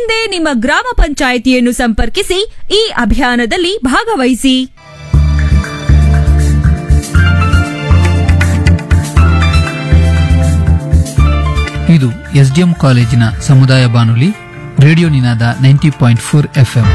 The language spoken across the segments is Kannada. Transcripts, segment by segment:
ಹಿಂದೆ ನಿಮ್ಮ ಗ್ರಾಮ ಪಂಚಾಯಿತಿಯನ್ನು ಸಂಪರ್ಕಿಸಿ ಈ ಅಭಿಯಾನದಲ್ಲಿ ಭಾಗವಹಿಸಿ. ಇದು ಎಸ್ಡಿಎಂ ಕಾಲೇಜಿನ ಸಮುದಾಯ ಬಾನುಲಿ ರೇಡಿಯೋ ನಿನಾದ 90.4 FM.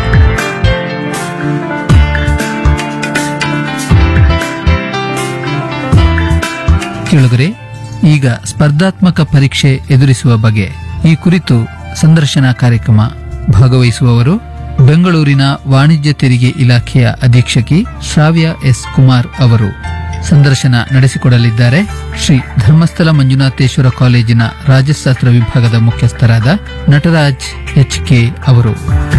ಕೇಳುಗರೆ, ಈಗ ಸ್ಪರ್ಧಾತ್ಮಕ ಪರೀಕ್ಷೆ ಎದುರಿಸುವ ಬಗೆ ಈ ಕುರಿತು ಸಂದರ್ಶನ ಕಾರ್ಯಕ್ರಮ. ಭಾಗವಹಿಸುವವರು ಬೆಂಗಳೂರಿನ ವಾಣಿಜ್ಯ ತೆರಿಗೆ ಇಲಾಖೆಯ ಅಧೀಕ್ಷಕಿ ಶ್ರಾವ್ಯ ಎಸ್ ಕುಮಾರ್ ಅವರು. ಸಂದರ್ಶನ ನಡೆಸಿಕೊಡಲಿದ್ದಾರೆ ಶ್ರೀ ಧರ್ಮಸ್ಥಳ ಮಂಜುನಾಥೇಶ್ವರ ಕಾಲೇಜಿನ ರಾಜ್ಯಶಾಸ್ತ್ರ ವಿಭಾಗದ ಮುಖ್ಯಸ್ಥರಾದ ನಟರಾಜ್ HK ಅವರು.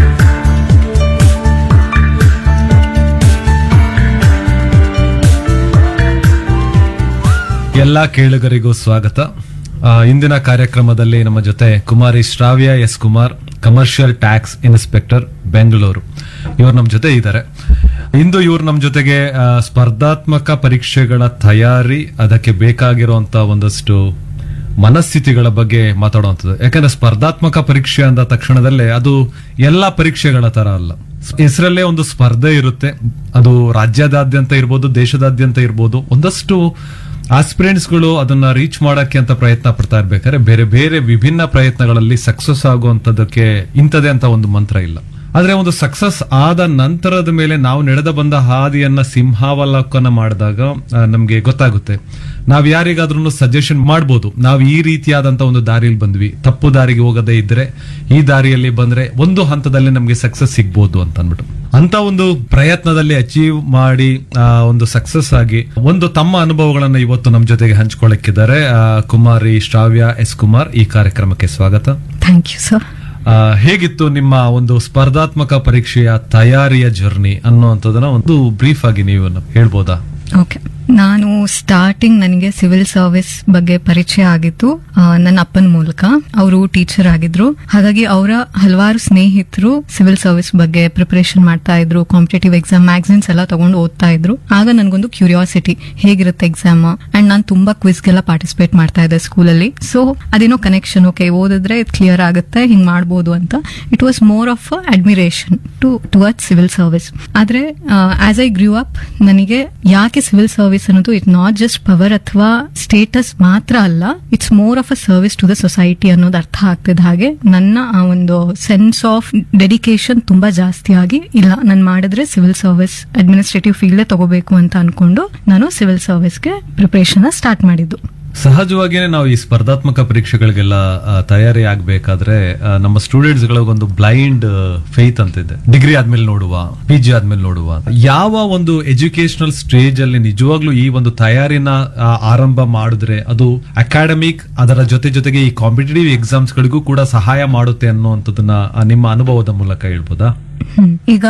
ಎಲ್ಲಾ ಕೇಳುಗರಿಗೂ ಸ್ವಾಗತ. ಇಂದಿನ ಕಾರ್ಯಕ್ರಮದಲ್ಲಿ ನಮ್ಮ ಜೊತೆ ಕುಮಾರಿ ಶ್ರಾವ್ಯ S Kumar, commercial tax inspector, Bengaluru, ಇವರು ನಮ್ಮ ಜೊತೆ ಇದ್ದಾರೆ. ಇಂದು ಇವರು ನಮ್ಮ ಜೊತೆಗೆ ಸ್ಪರ್ಧಾತ್ಮಕ ಪರೀಕ್ಷೆಗಳ ತಯಾರಿ, ಅದಕ್ಕೆ ಬೇಕಾಗಿರುವಂತ ಒಂದಷ್ಟು ಮನಸ್ಥಿತಿಗಳ ಬಗ್ಗೆ ಮಾತಾಡುವಂಥದ್ದು. ಯಾಕಂದ್ರೆ ಸ್ಪರ್ಧಾತ್ಮಕ ಪರೀಕ್ಷೆ ಅಂದ ತಕ್ಷಣದಲ್ಲೇ ಅದು ಎಲ್ಲಾ ಪರೀಕ್ಷೆಗಳ ತರ ಅಲ್ಲ. ಹೆಸರಲ್ಲೇ ಒಂದು ಸ್ಪರ್ಧೆ ಇರುತ್ತೆ. ಅದು ರಾಜ್ಯದಾದ್ಯಂತ ಇರ್ಬೋದು, ದೇಶದಾದ್ಯಂತ ಇರ್ಬೋದು. ಒಂದಷ್ಟು ಆಸ್ಪಿರೆಂಟ್ಸ್ಗಳು ಅದನ್ನ ರೀಚ್ ಮಾಡಕ್ಕೆ ಅಂತ ಪ್ರಯತ್ನ ಪಡ್ತಾ ಇರ್ಬೇಕಾದ್ರೆ ಬೇರೆ ಬೇರೆ ವಿಭಿನ್ನ ಪ್ರಯತ್ನಗಳಲ್ಲಿ ಸಕ್ಸಸ್ ಆಗುವಂತದಕ್ಕೆ ಇಂಥದೇ ಅಂತ ಒಂದು ಮಂತ್ರ ಇಲ್ಲ. ಆದ್ರೆ ಒಂದು ಸಕ್ಸಸ್ ಆದ ನಂತರದ ಮೇಲೆ ನಾವು ನಡೆದ ಬಂದ ಹಾದಿಯನ್ನ ಸಿಂಹಾವಲೋಕನ ಮಾಡಿದಾಗ ನಮ್ಗೆ ಗೊತ್ತಾಗುತ್ತೆ. ನಾವ್ ಯಾರಿಗಾದ್ರೂ ಸಜೆಷನ್ ಮಾಡ್ಬೋದು, ನಾವು ಈ ರೀತಿಯಾದಂತ ಒಂದು ದಾರಿಯಲ್ಲಿ ಬಂದ್ವಿ, ತಪ್ಪು ದಾರಿಗೆ ಹೋಗದೇ ಇದ್ರೆ ಈ ದಾರಿಯಲ್ಲಿ ಬಂದ್ರೆ ಒಂದು ಹಂತದಲ್ಲಿ ನಮ್ಗೆ ಸಕ್ಸಸ್ ಸಿಗ್ಬೋದು ಅಂತ ಅಂದ್ಬಿಟ್ಟು ಅಂತ ಒಂದು ಪ್ರಯತ್ನದಲ್ಲಿ ಅಚೀವ್ ಮಾಡಿ ಒಂದು ಸಕ್ಸಸ್ ಆಗಿ ಒಂದು ತಮ್ಮ ಅನುಭವಗಳನ್ನ ಇವತ್ತು ನಮ್ಮ ಜೊತೆಗೆ ಹಂಚ್ಕೊಳ್ಳಕ್ಕಿದ್ದಾರೆ. ಕುಮಾರಿ ಶ್ರಾವ್ಯ ಎಸ್ ಕುಮಾರ್, ಈ ಕಾರ್ಯಕ್ರಮಕ್ಕೆ ಸ್ವಾಗತ. Thank you sir. ಹೇಗಿತ್ತು ನಿಮ್ಮ ಒಂದು ಸ್ಪರ್ಧಾತ್ಮಕ ಪರೀಕ್ಷೆಯ ತಯಾರಿಯ ಜರ್ನಿ ಅನ್ನುವಂಥದ್ದನ್ನ ಒಂದು ಬ್ರೀಫ್ ಆಗಿ ನೀವು ಹೇಳ್ಬೋದಾ? ಓಕೆ, ನಾನು ಸ್ಟಾರ್ಟಿಂಗ್ ನನಗೆ ಸಿವಿಲ್ ಸರ್ವಿಸ್ ಬಗ್ಗೆ ಪರಿಚಯ ಆಗಿತ್ತು ನನ್ನ ಅಪ್ಪನ ಮೂಲಕ. ಅವರು ಟೀಚರ್ ಆಗಿದ್ರು, ಹಾಗಾಗಿ ಅವರ ಹಲವಾರು ಸ್ನೇಹಿತರು ಸಿವಿಲ್ ಸರ್ವಿಸ್ ಬಗ್ಗೆ ಪ್ರಿಪರೇಷನ್ ಮಾಡ್ತಾ ಇದ್ರು, ಕಾಂಪಿಟೇಟಿವ್ ಎಕ್ಸಾಮ್ ಮ್ಯಾಗಝಿನ್ಸ್ ಎಲ್ಲ ತಗೊಂಡು ಓದ್ತಾ ಇದ್ರು. ಆಗ ನನ್ಗೊಂದು ಕ್ಯೂರಿಯಾಸಿಟಿ, ಹೇಗಿರುತ್ತೆ ಎಕ್ಸಾಮ್, ಅಂಡ್ ನಾನು ತುಂಬಾ ಕ್ವಿಜ್ಗೆಲ್ಲ ಪಾರ್ಟಿಸಿಪೇಟ್ ಮಾಡ್ತಾ ಇದ್ದೆ ಸ್ಕೂಲಲ್ಲಿ. ಸೊ ಅದೇನೋ ಕನೆಕ್ಷನ್, ಓಕೆ ಓದಿದ್ರೆ ಇದು ಕ್ಲಿಯರ್ ಆಗುತ್ತೆ, ಹಿಂಗ್ ಮಾಡ್ಬೋದು ಅಂತ. It was more of admiration towards civil service. ಆದ್ರೆ ಆಸ್ ಐ ಗ್ರೂ ಅಪ್, ನನಗೆ ಯಾಕೆ ಸಿವಿಲ್ ಸರ್ವಿಸ್ ಅನ್ನೋದು ಇಟ್ ನಾಟ್ ಜಸ್ಟ್ ಪವರ್ ಅಥವಾ ಸ್ಟೇಟಸ್ ಮಾತ್ರ ಅಲ್ಲ, it's more of a service to the society ಅನ್ನೋದು ಅರ್ಥ ಆಗ್ತಿದ್ದ ಹಾಗೆ ನನ್ನ ಆ ಒಂದು ಸೆನ್ಸ್ ಆಫ್ ಡೆಡಿಕೇಶನ್ ತುಂಬಾ ಜಾಸ್ತಿ ಆಗಿ, ಇಲ್ಲ ನಾನು ಮಾಡಿದ್ರೆ ಸಿವಿಲ್ ಸರ್ವಿಸ್ ಅಡ್ಮಿನಿಸ್ಟ್ರೇಟಿವ್ ಫೀಲ್ಡ್ ತಗೋಬೇಕು ಅಂತ ಅನ್ಕೊಂಡು ನಾನು ಸಿವಿಲ್ ಸರ್ವಿಸ್ಗೆ ಪ್ರಿಪರೇಷನ್ ಸ್ಟಾರ್ಟ್ ಮಾಡಿದ್ದು. ಸಹಜವಾಗಿಯೇ ನಾವು ಈ ಸ್ಪರ್ಧಾತ್ಮಕ ಪರೀಕ್ಷೆಗಳಿಗೆಲ್ಲ ತಯಾರಿ ಆಗ್ಬೇಕಾದ್ರೆ ನಮ್ಮ ಸ್ಟೂಡೆಂಟ್ಸ್ ಗಳಿಗೊಂದು ಬ್ಲೈಂಡ್ ಫೇತ್ ಅಂತಿದೆ. ಡಿಗ್ರಿ ಆದ್ಮೇಲೆ ನೋಡುವ, PG ಆದ್ಮೇಲೆ ನೋಡುವ. ಯಾವ ಒಂದು ಎಜುಕೇಶನಲ್ ಸ್ಟೇಜ್ ಅಲ್ಲಿ ನಿಜವಾಗ್ಲೂ ಈ ಒಂದು ತಯಾರಿನ ಆರಂಭ ಮಾಡಿದ್ರೆ ಅದು ಅಕಾಡೆಮಿಕ್, ಅದರ ಜೊತೆಗೆ ಈ ಕಾಂಪಿಟೇಟಿವ್ ಎಕ್ಸಾಮ್ಸ್ ಗಳಿಗೂ ಕೂಡ ಸಹಾಯ ಮಾಡುತ್ತೆ ಅನ್ನುವಂಥದ್ದನ್ನ ನಿಮ್ಮ ಅನುಭವದ ಮೂಲಕ ಹೇಳ್ಬೋದಾ? ಈಗ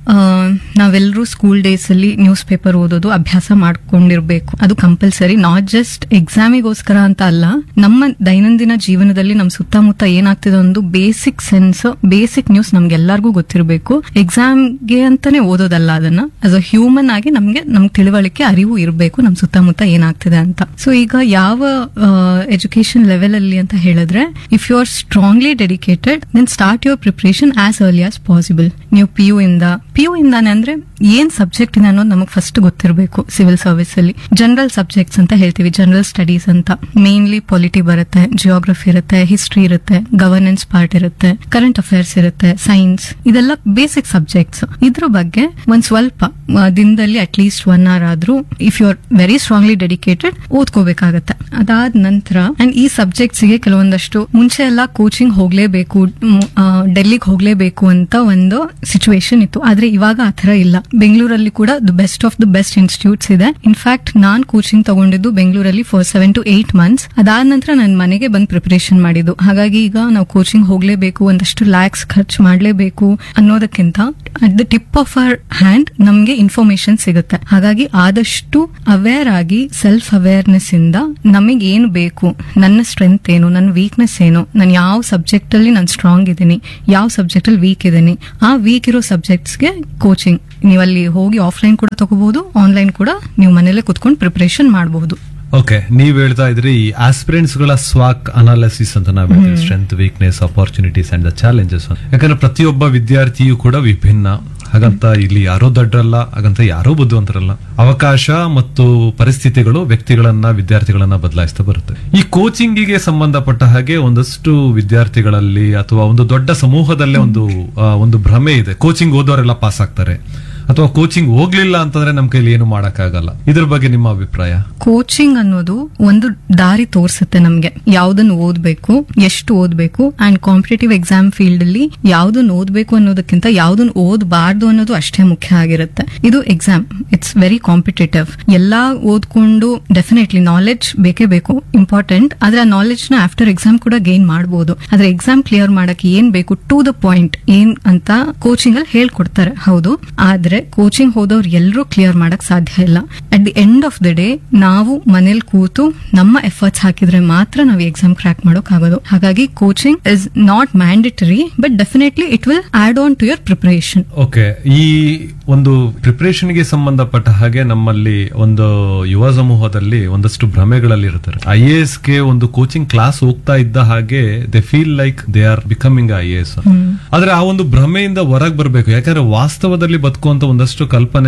ನಾವೆಲ್ಲರೂ ಸ್ಕೂಲ್ ಡೇಸ್ ಅಲ್ಲಿ ನ್ಯೂಸ್ ಪೇಪರ್ ಓದೋದು ಅಭ್ಯಾಸ ಮಾಡ್ಕೊಂಡಿರ್ಬೇಕು. ಅದು ಕಂಪಲ್ಸರಿ, ನಾಟ್ ಜಸ್ಟ್ ಎಕ್ಸಾಮಿಗೋಸ್ಕರ ಅಂತ ಅಲ್ಲ, ನಮ್ಮ ದೈನಂದಿನ ಜೀವನದಲ್ಲಿ ನಮ್ ಸುತ್ತಮುತ್ತ ಏನಾಗ್ತಿದೆ ಒಂದು ಬೇಸಿಕ್ ಸೆನ್ಸ್, ಬೇಸಿಕ್ ನ್ಯೂಸ್ ನಮ್ಗೆಲ್ಲರಿಗೂ ಗೊತ್ತಿರಬೇಕು. ಎಕ್ಸಾಮ್ಗೆ ಅಂತಾನೆ ಓದೋದಲ್ಲ, ಅದನ್ನ ಆಸ್ ಅ ಹ್ಯೂಮನ್ ಆಗಿ ನಮ್ಗೆ ತಿಳುವಳಿಕೆ, ಅರಿವು ಇರಬೇಕು ನಮ್ ಸುತ್ತಮುತ್ತ ಏನಾಗ್ತಿದೆ ಅಂತ. ಸೊ ಈಗ ಯಾವ ಎಜುಕೇಶನ್ ಲೆವೆಲ್ ಅಲ್ಲಿ ಅಂತ ಹೇಳಿದ್ರೆ, if you are strongly dedicated, then start your preparation as early as possible. ನೀವು PU ಇಂದಾನೆ ಅಂದ್ರೆ ಏನ್ ಸಬ್ಜೆಕ್ಟ್ ಇದೆ ಅನ್ನೋದು ನಮಗೆ ಫಸ್ಟ್ ಗೊತ್ತಿರಬೇಕು. ಸಿವಿಲ್ ಸರ್ವಿಸ್ ಅಲ್ಲಿ ಜನರಲ್ ಸಬ್ಜೆಕ್ಟ್ಸ್ ಅಂತ ಹೇಳ್ತೀವಿ, ಜನರಲ್ ಸ್ಟಡೀಸ್ ಅಂತ. ಮೇನ್ಲಿ ಪೊಲಿಟಿ ಬರುತ್ತೆ, ಜಿಯೋಗ್ರಫಿ ಇರುತ್ತೆ, ಹಿಸ್ಟ್ರಿ ಇರುತ್ತೆ, ಗವರ್ನೆನ್ಸ್ ಪಾರ್ಟ್ ಇರುತ್ತೆ, ಕರೆಂಟ್ ಅಫೇರ್ಸ್ ಇರುತ್ತೆ, ಸೈನ್ಸ್, ಇದೆಲ್ಲ ಬೇಸಿಕ್ ಸಬ್ಜೆಕ್ಟ್ಸ್. ಇದ್ರ ಬಗ್ಗೆ ಒಂದ್ ಸ್ವಲ್ಪ ದಿನದಲ್ಲಿ ಅಟ್ ಲೀಸ್ಟ್ 1 hour ಆದ್ರೂ if you are very strongly dedicated ಓದ್ಕೋಬೇಕಾಗತ್ತೆ. ಅದಾದ ನಂತರ ಅಂಡ್ ಈ ಸಬ್ಜೆಕ್ಟ್ಸ್ ಗೆ ಕೆಲವೊಂದಷ್ಟು ಮುಂಚೆ ಎಲ್ಲ ಕೋಚಿಂಗ್ ಹೋಗ್ಲೇಬೇಕು, ಡೆಲ್ಲಿಗೆ ಹೋಗ್ಲೇಬೇಕು ಅಂತ ಒಂದು ಸಿಚುವೇಶನ್ ಇತ್ತು. ಆದ್ರೆ ಇವಾಗ ಆತರ ಇಲ್ಲ. ಬೆಂಗಳೂರಲ್ಲಿ ಕೂಡ the best of the best institutes ಇದೆ. ಇನ್ಫ್ಯಾಕ್ಟ್ ನಾನ್ ಕೋಚಿಂಗ್ ತಗೊಂಡಿದ್ದು ಬೆಂಗಳೂರಲ್ಲಿ ಫಾರ್ 7 to 8 months. ಅದಾದ ನಂತರ ನನ್ನ ಮನೆಗೆ ಬಂದು ಪ್ರಿಪರೇಷನ್ ಮಾಡಿದ್ದು. ಹಾಗಾಗಿ ಈಗ ನಾವು ಕೋಚಿಂಗ್ ಹೋಗ್ಲೇಬೇಕು, ಒಂದಷ್ಟು ಲ್ಯಾಕ್ಸ್ ಖರ್ಚು ಮಾಡ್ಲೇಬೇಕು ಅನ್ನೋದಕ್ಕಿಂತ at the tip of our hand ನಮ್ಗೆ ಇನ್ಫಾರ್ಮೇಶನ್ ಸಿಗುತ್ತೆ. ಹಾಗಾಗಿ ಆದಷ್ಟು ಅವೇರ್ ಆಗಿ ಸೆಲ್ಫ್ ಅವೇರ್ನೆಸ್ ಇಂದ ನಮಗೆ ಏನು ಬೇಕು, ನನ್ನ ಸ್ಟ್ರೆಂತ್ ಏನು, ನನ್ನ ವೀಕ್ನೆಸ್ ಏನು, ನಾನು ಯಾವ ಸಬ್ಜೆಕ್ಟ್ ಅಲ್ಲಿ ನಾನು ಸ್ಟ್ರಾಂಗ್ ಇದ್ದೀನಿ, ಯಾವ ಸಬ್ಜೆಕ್ಟ್ ಅಲ್ಲಿ ವೀಕ್ ಇದ್ದೀನಿ, ಆ ವೀಕ್ ಇರೋ ಸಬ್ಜೆಕ್ಟ್ಸ್ಗೆ ಕೋಚಿಂಗ್ ನೀವಲ್ಲಿ ಹೋಗಿ ಆಫ್ಲೈನ್ ಕೂಡ ತಗೋಬಹುದು, ಆನ್ಲೈನ್ ಕೂಡ ನೀವು ಮನೇಲೆ ಕುತ್ಕೊಂಡು ಪ್ರಿಪರೇಷನ್ ಮಾಡಬಹುದು. ಓಕೆ, ನೀವ್ ಹೇಳ್ತಾ ಇದ್ರಿ ಈ ಆಸ್ಪಿರೆಂಟ್ಸ್ ಗಳ ಸ್ವಾಕ್ ಅನಾಲಿಸಿಸ್ ಅಂತ ನಾವು ಹೇಳ್ತೀವಿ, strength, weakness, opportunities and the challenges. ಯಾಕಂದ್ರೆ ಪ್ರತಿಯೊಬ್ಬ ವಿದ್ಯಾರ್ಥಿಯು ಕೂಡ ವಿಭಿನ್ನ. ಹಾಗಂತ ಇಲ್ಲಿ ಯಾರೋ ದಡ್ಡರಲ್ಲ, ಹಾಗಂತ ಯಾರೋ ಬುದ್ಧಿವಂತರಲ್ಲ. ಅವಕಾಶ ಮತ್ತು ಪರಿಸ್ಥಿತಿಗಳು ವ್ಯಕ್ತಿಗಳನ್ನ, ವಿದ್ಯಾರ್ಥಿಗಳನ್ನ ಬದಲಾಯಿಸ್ತಾ ಬರುತ್ತೆ. ಈ ಕೋಚಿಂಗಿಗೆ ಸಂಬಂಧಪಟ್ಟ ಹಾಗೆ ಒಂದಷ್ಟು ವಿದ್ಯಾರ್ಥಿಗಳಲ್ಲಿ ಅಥವಾ ಒಂದು ದೊಡ್ಡ ಸಮೂಹದಲ್ಲೇ ಒಂದು ಭ್ರಮೆ ಇದೆ, ಕೋಚಿಂಗ್ ಓದೋರೆಲ್ಲ ಪಾಸ್ ಆಗ್ತಾರೆ ಅಥವಾ ಕೋಚಿಂಗ್ ಹೋಗ್ಲಿಲ್ಲ ಅಂತಂದ್ರೆ ನಮ್ ಕೈಲಿ ಏನು ಮಾಡಕ್ಕಾಗಲ್ಲ. ಇದ್ರ ಬಗ್ಗೆ ನಿಮ್ಮ ಅಭಿಪ್ರಾಯ? ಕೋಚಿಂಗ್ ಅನ್ನೋದು ಒಂದು ದಾರಿ ತೋರಿಸುತ್ತೆ ನಮ್ಗೆ, ಯಾವ್ದನ್ನು ಓದ್ಬೇಕು, ಎಷ್ಟು ಓದ್ಬೇಕು, ಅಂಡ್ ಕಾಂಪಿಟೇಟಿವ್ ಎಕ್ಸಾಮ್ ಫೀಲ್ಡ್ ಅಲ್ಲಿ ಯಾವ್ದನ್ನು ಓದ್ಬೇಕು ಅನ್ನೋದಕ್ಕಿಂತ ಯಾವ್ದನ್ನು ಓದಬಾರ್ದು ಅನ್ನೋದು ಅಷ್ಟೇ ಮುಖ್ಯ ಆಗಿರುತ್ತೆ. ಇದು ಎಕ್ಸಾಮ್, ಇಟ್ಸ್ ವೆರಿ ಕಾಂಪಿಟೇಟಿವ್. ಎಲ್ಲಾ ಓದ್ಕೊಂಡು ಡೆಫಿನೆಟ್ಲಿ ನಾಲೆಡ್ಜ್ ಬೇಕೇ ಬೇಕು, ಇಂಪಾರ್ಟೆಂಟ್. ಆದ್ರೆ ಆ ನಾಲೆಡ್ಜ್ ನ ಆಫ್ಟರ್ ಎಕ್ಸಾಮ್ ಕೂಡ ಗೇನ್ ಮಾಡಬಹುದು. ಆದ್ರೆ ಎಕ್ಸಾಮ್ ಕ್ಲಿಯರ್ ಮಾಡಕ್ಕೆ ಏನ್ ಬೇಕು, ಟು ದ ಪಾಯಿಂಟ್ ಏನ್ ಅಂತ ಕೋಚಿಂಗ್ ಅಲ್ಲಿ ಹೇಳ್ಕೊಡ್ತಾರೆ, ಹೌದು. ಆದ್ರೆ ಕೋಚಿಂಗ್ ಹೋದವ್ರು ಎಲ್ಲರೂ ಕ್ಲಿಯರ್ ಮಾಡಕ್ ಸಾಧ್ಯ ಇಲ್ಲ. At the end of the day ನಾವು ಮನೇಲಿ ಕೂತು ನಮ್ಮ ಎಫರ್ಟ್ಸ್ ಹಾಕಿದ್ರೆ ಮಾತ್ರ ನಾವು ಎಕ್ಸಾಮ್ ಕ್ರ್ಯಾಕ್ ಮಾಡೋಕ್ ಆಗೋದು. ಹಾಗಾಗಿ coaching is not mandatory, but definitely it will add on to your preparation. Okay, ಈ ಒಂದು ಪ್ರಿಪರೇಷನ್ ಗೆ ಸಂಬಂಧಪಟ್ಟ ಹಾಗೆ ನಮ್ಮಲ್ಲಿ ಒಂದು ಯುವ ಸಮೂಹದಲ್ಲಿ ಒಂದಷ್ಟು ಭ್ರಮೆಗಳಲ್ಲಿ ಇರ್ತಾರೆ. IAS ಗೆ ಒಂದು ಕೋಚಿಂಗ್ ಕ್ಲಾಸ್ ಹೋಗ್ತಾ ಇದ್ದ ಹಾಗೆ they feel like they are becoming IAS. ಆದ್ರೆ ಆ ಒಂದು ಭ್ರಮೆಯಿಂದ ಹೊರಗೆ ಬರಬೇಕು. ಯಾಕಂದ್ರೆ ವಾಸ್ತವದಲ್ಲಿ ಬದುಕುವಂತ ಒಂದಷ್ಟು ಕಲ್ಪನೆ,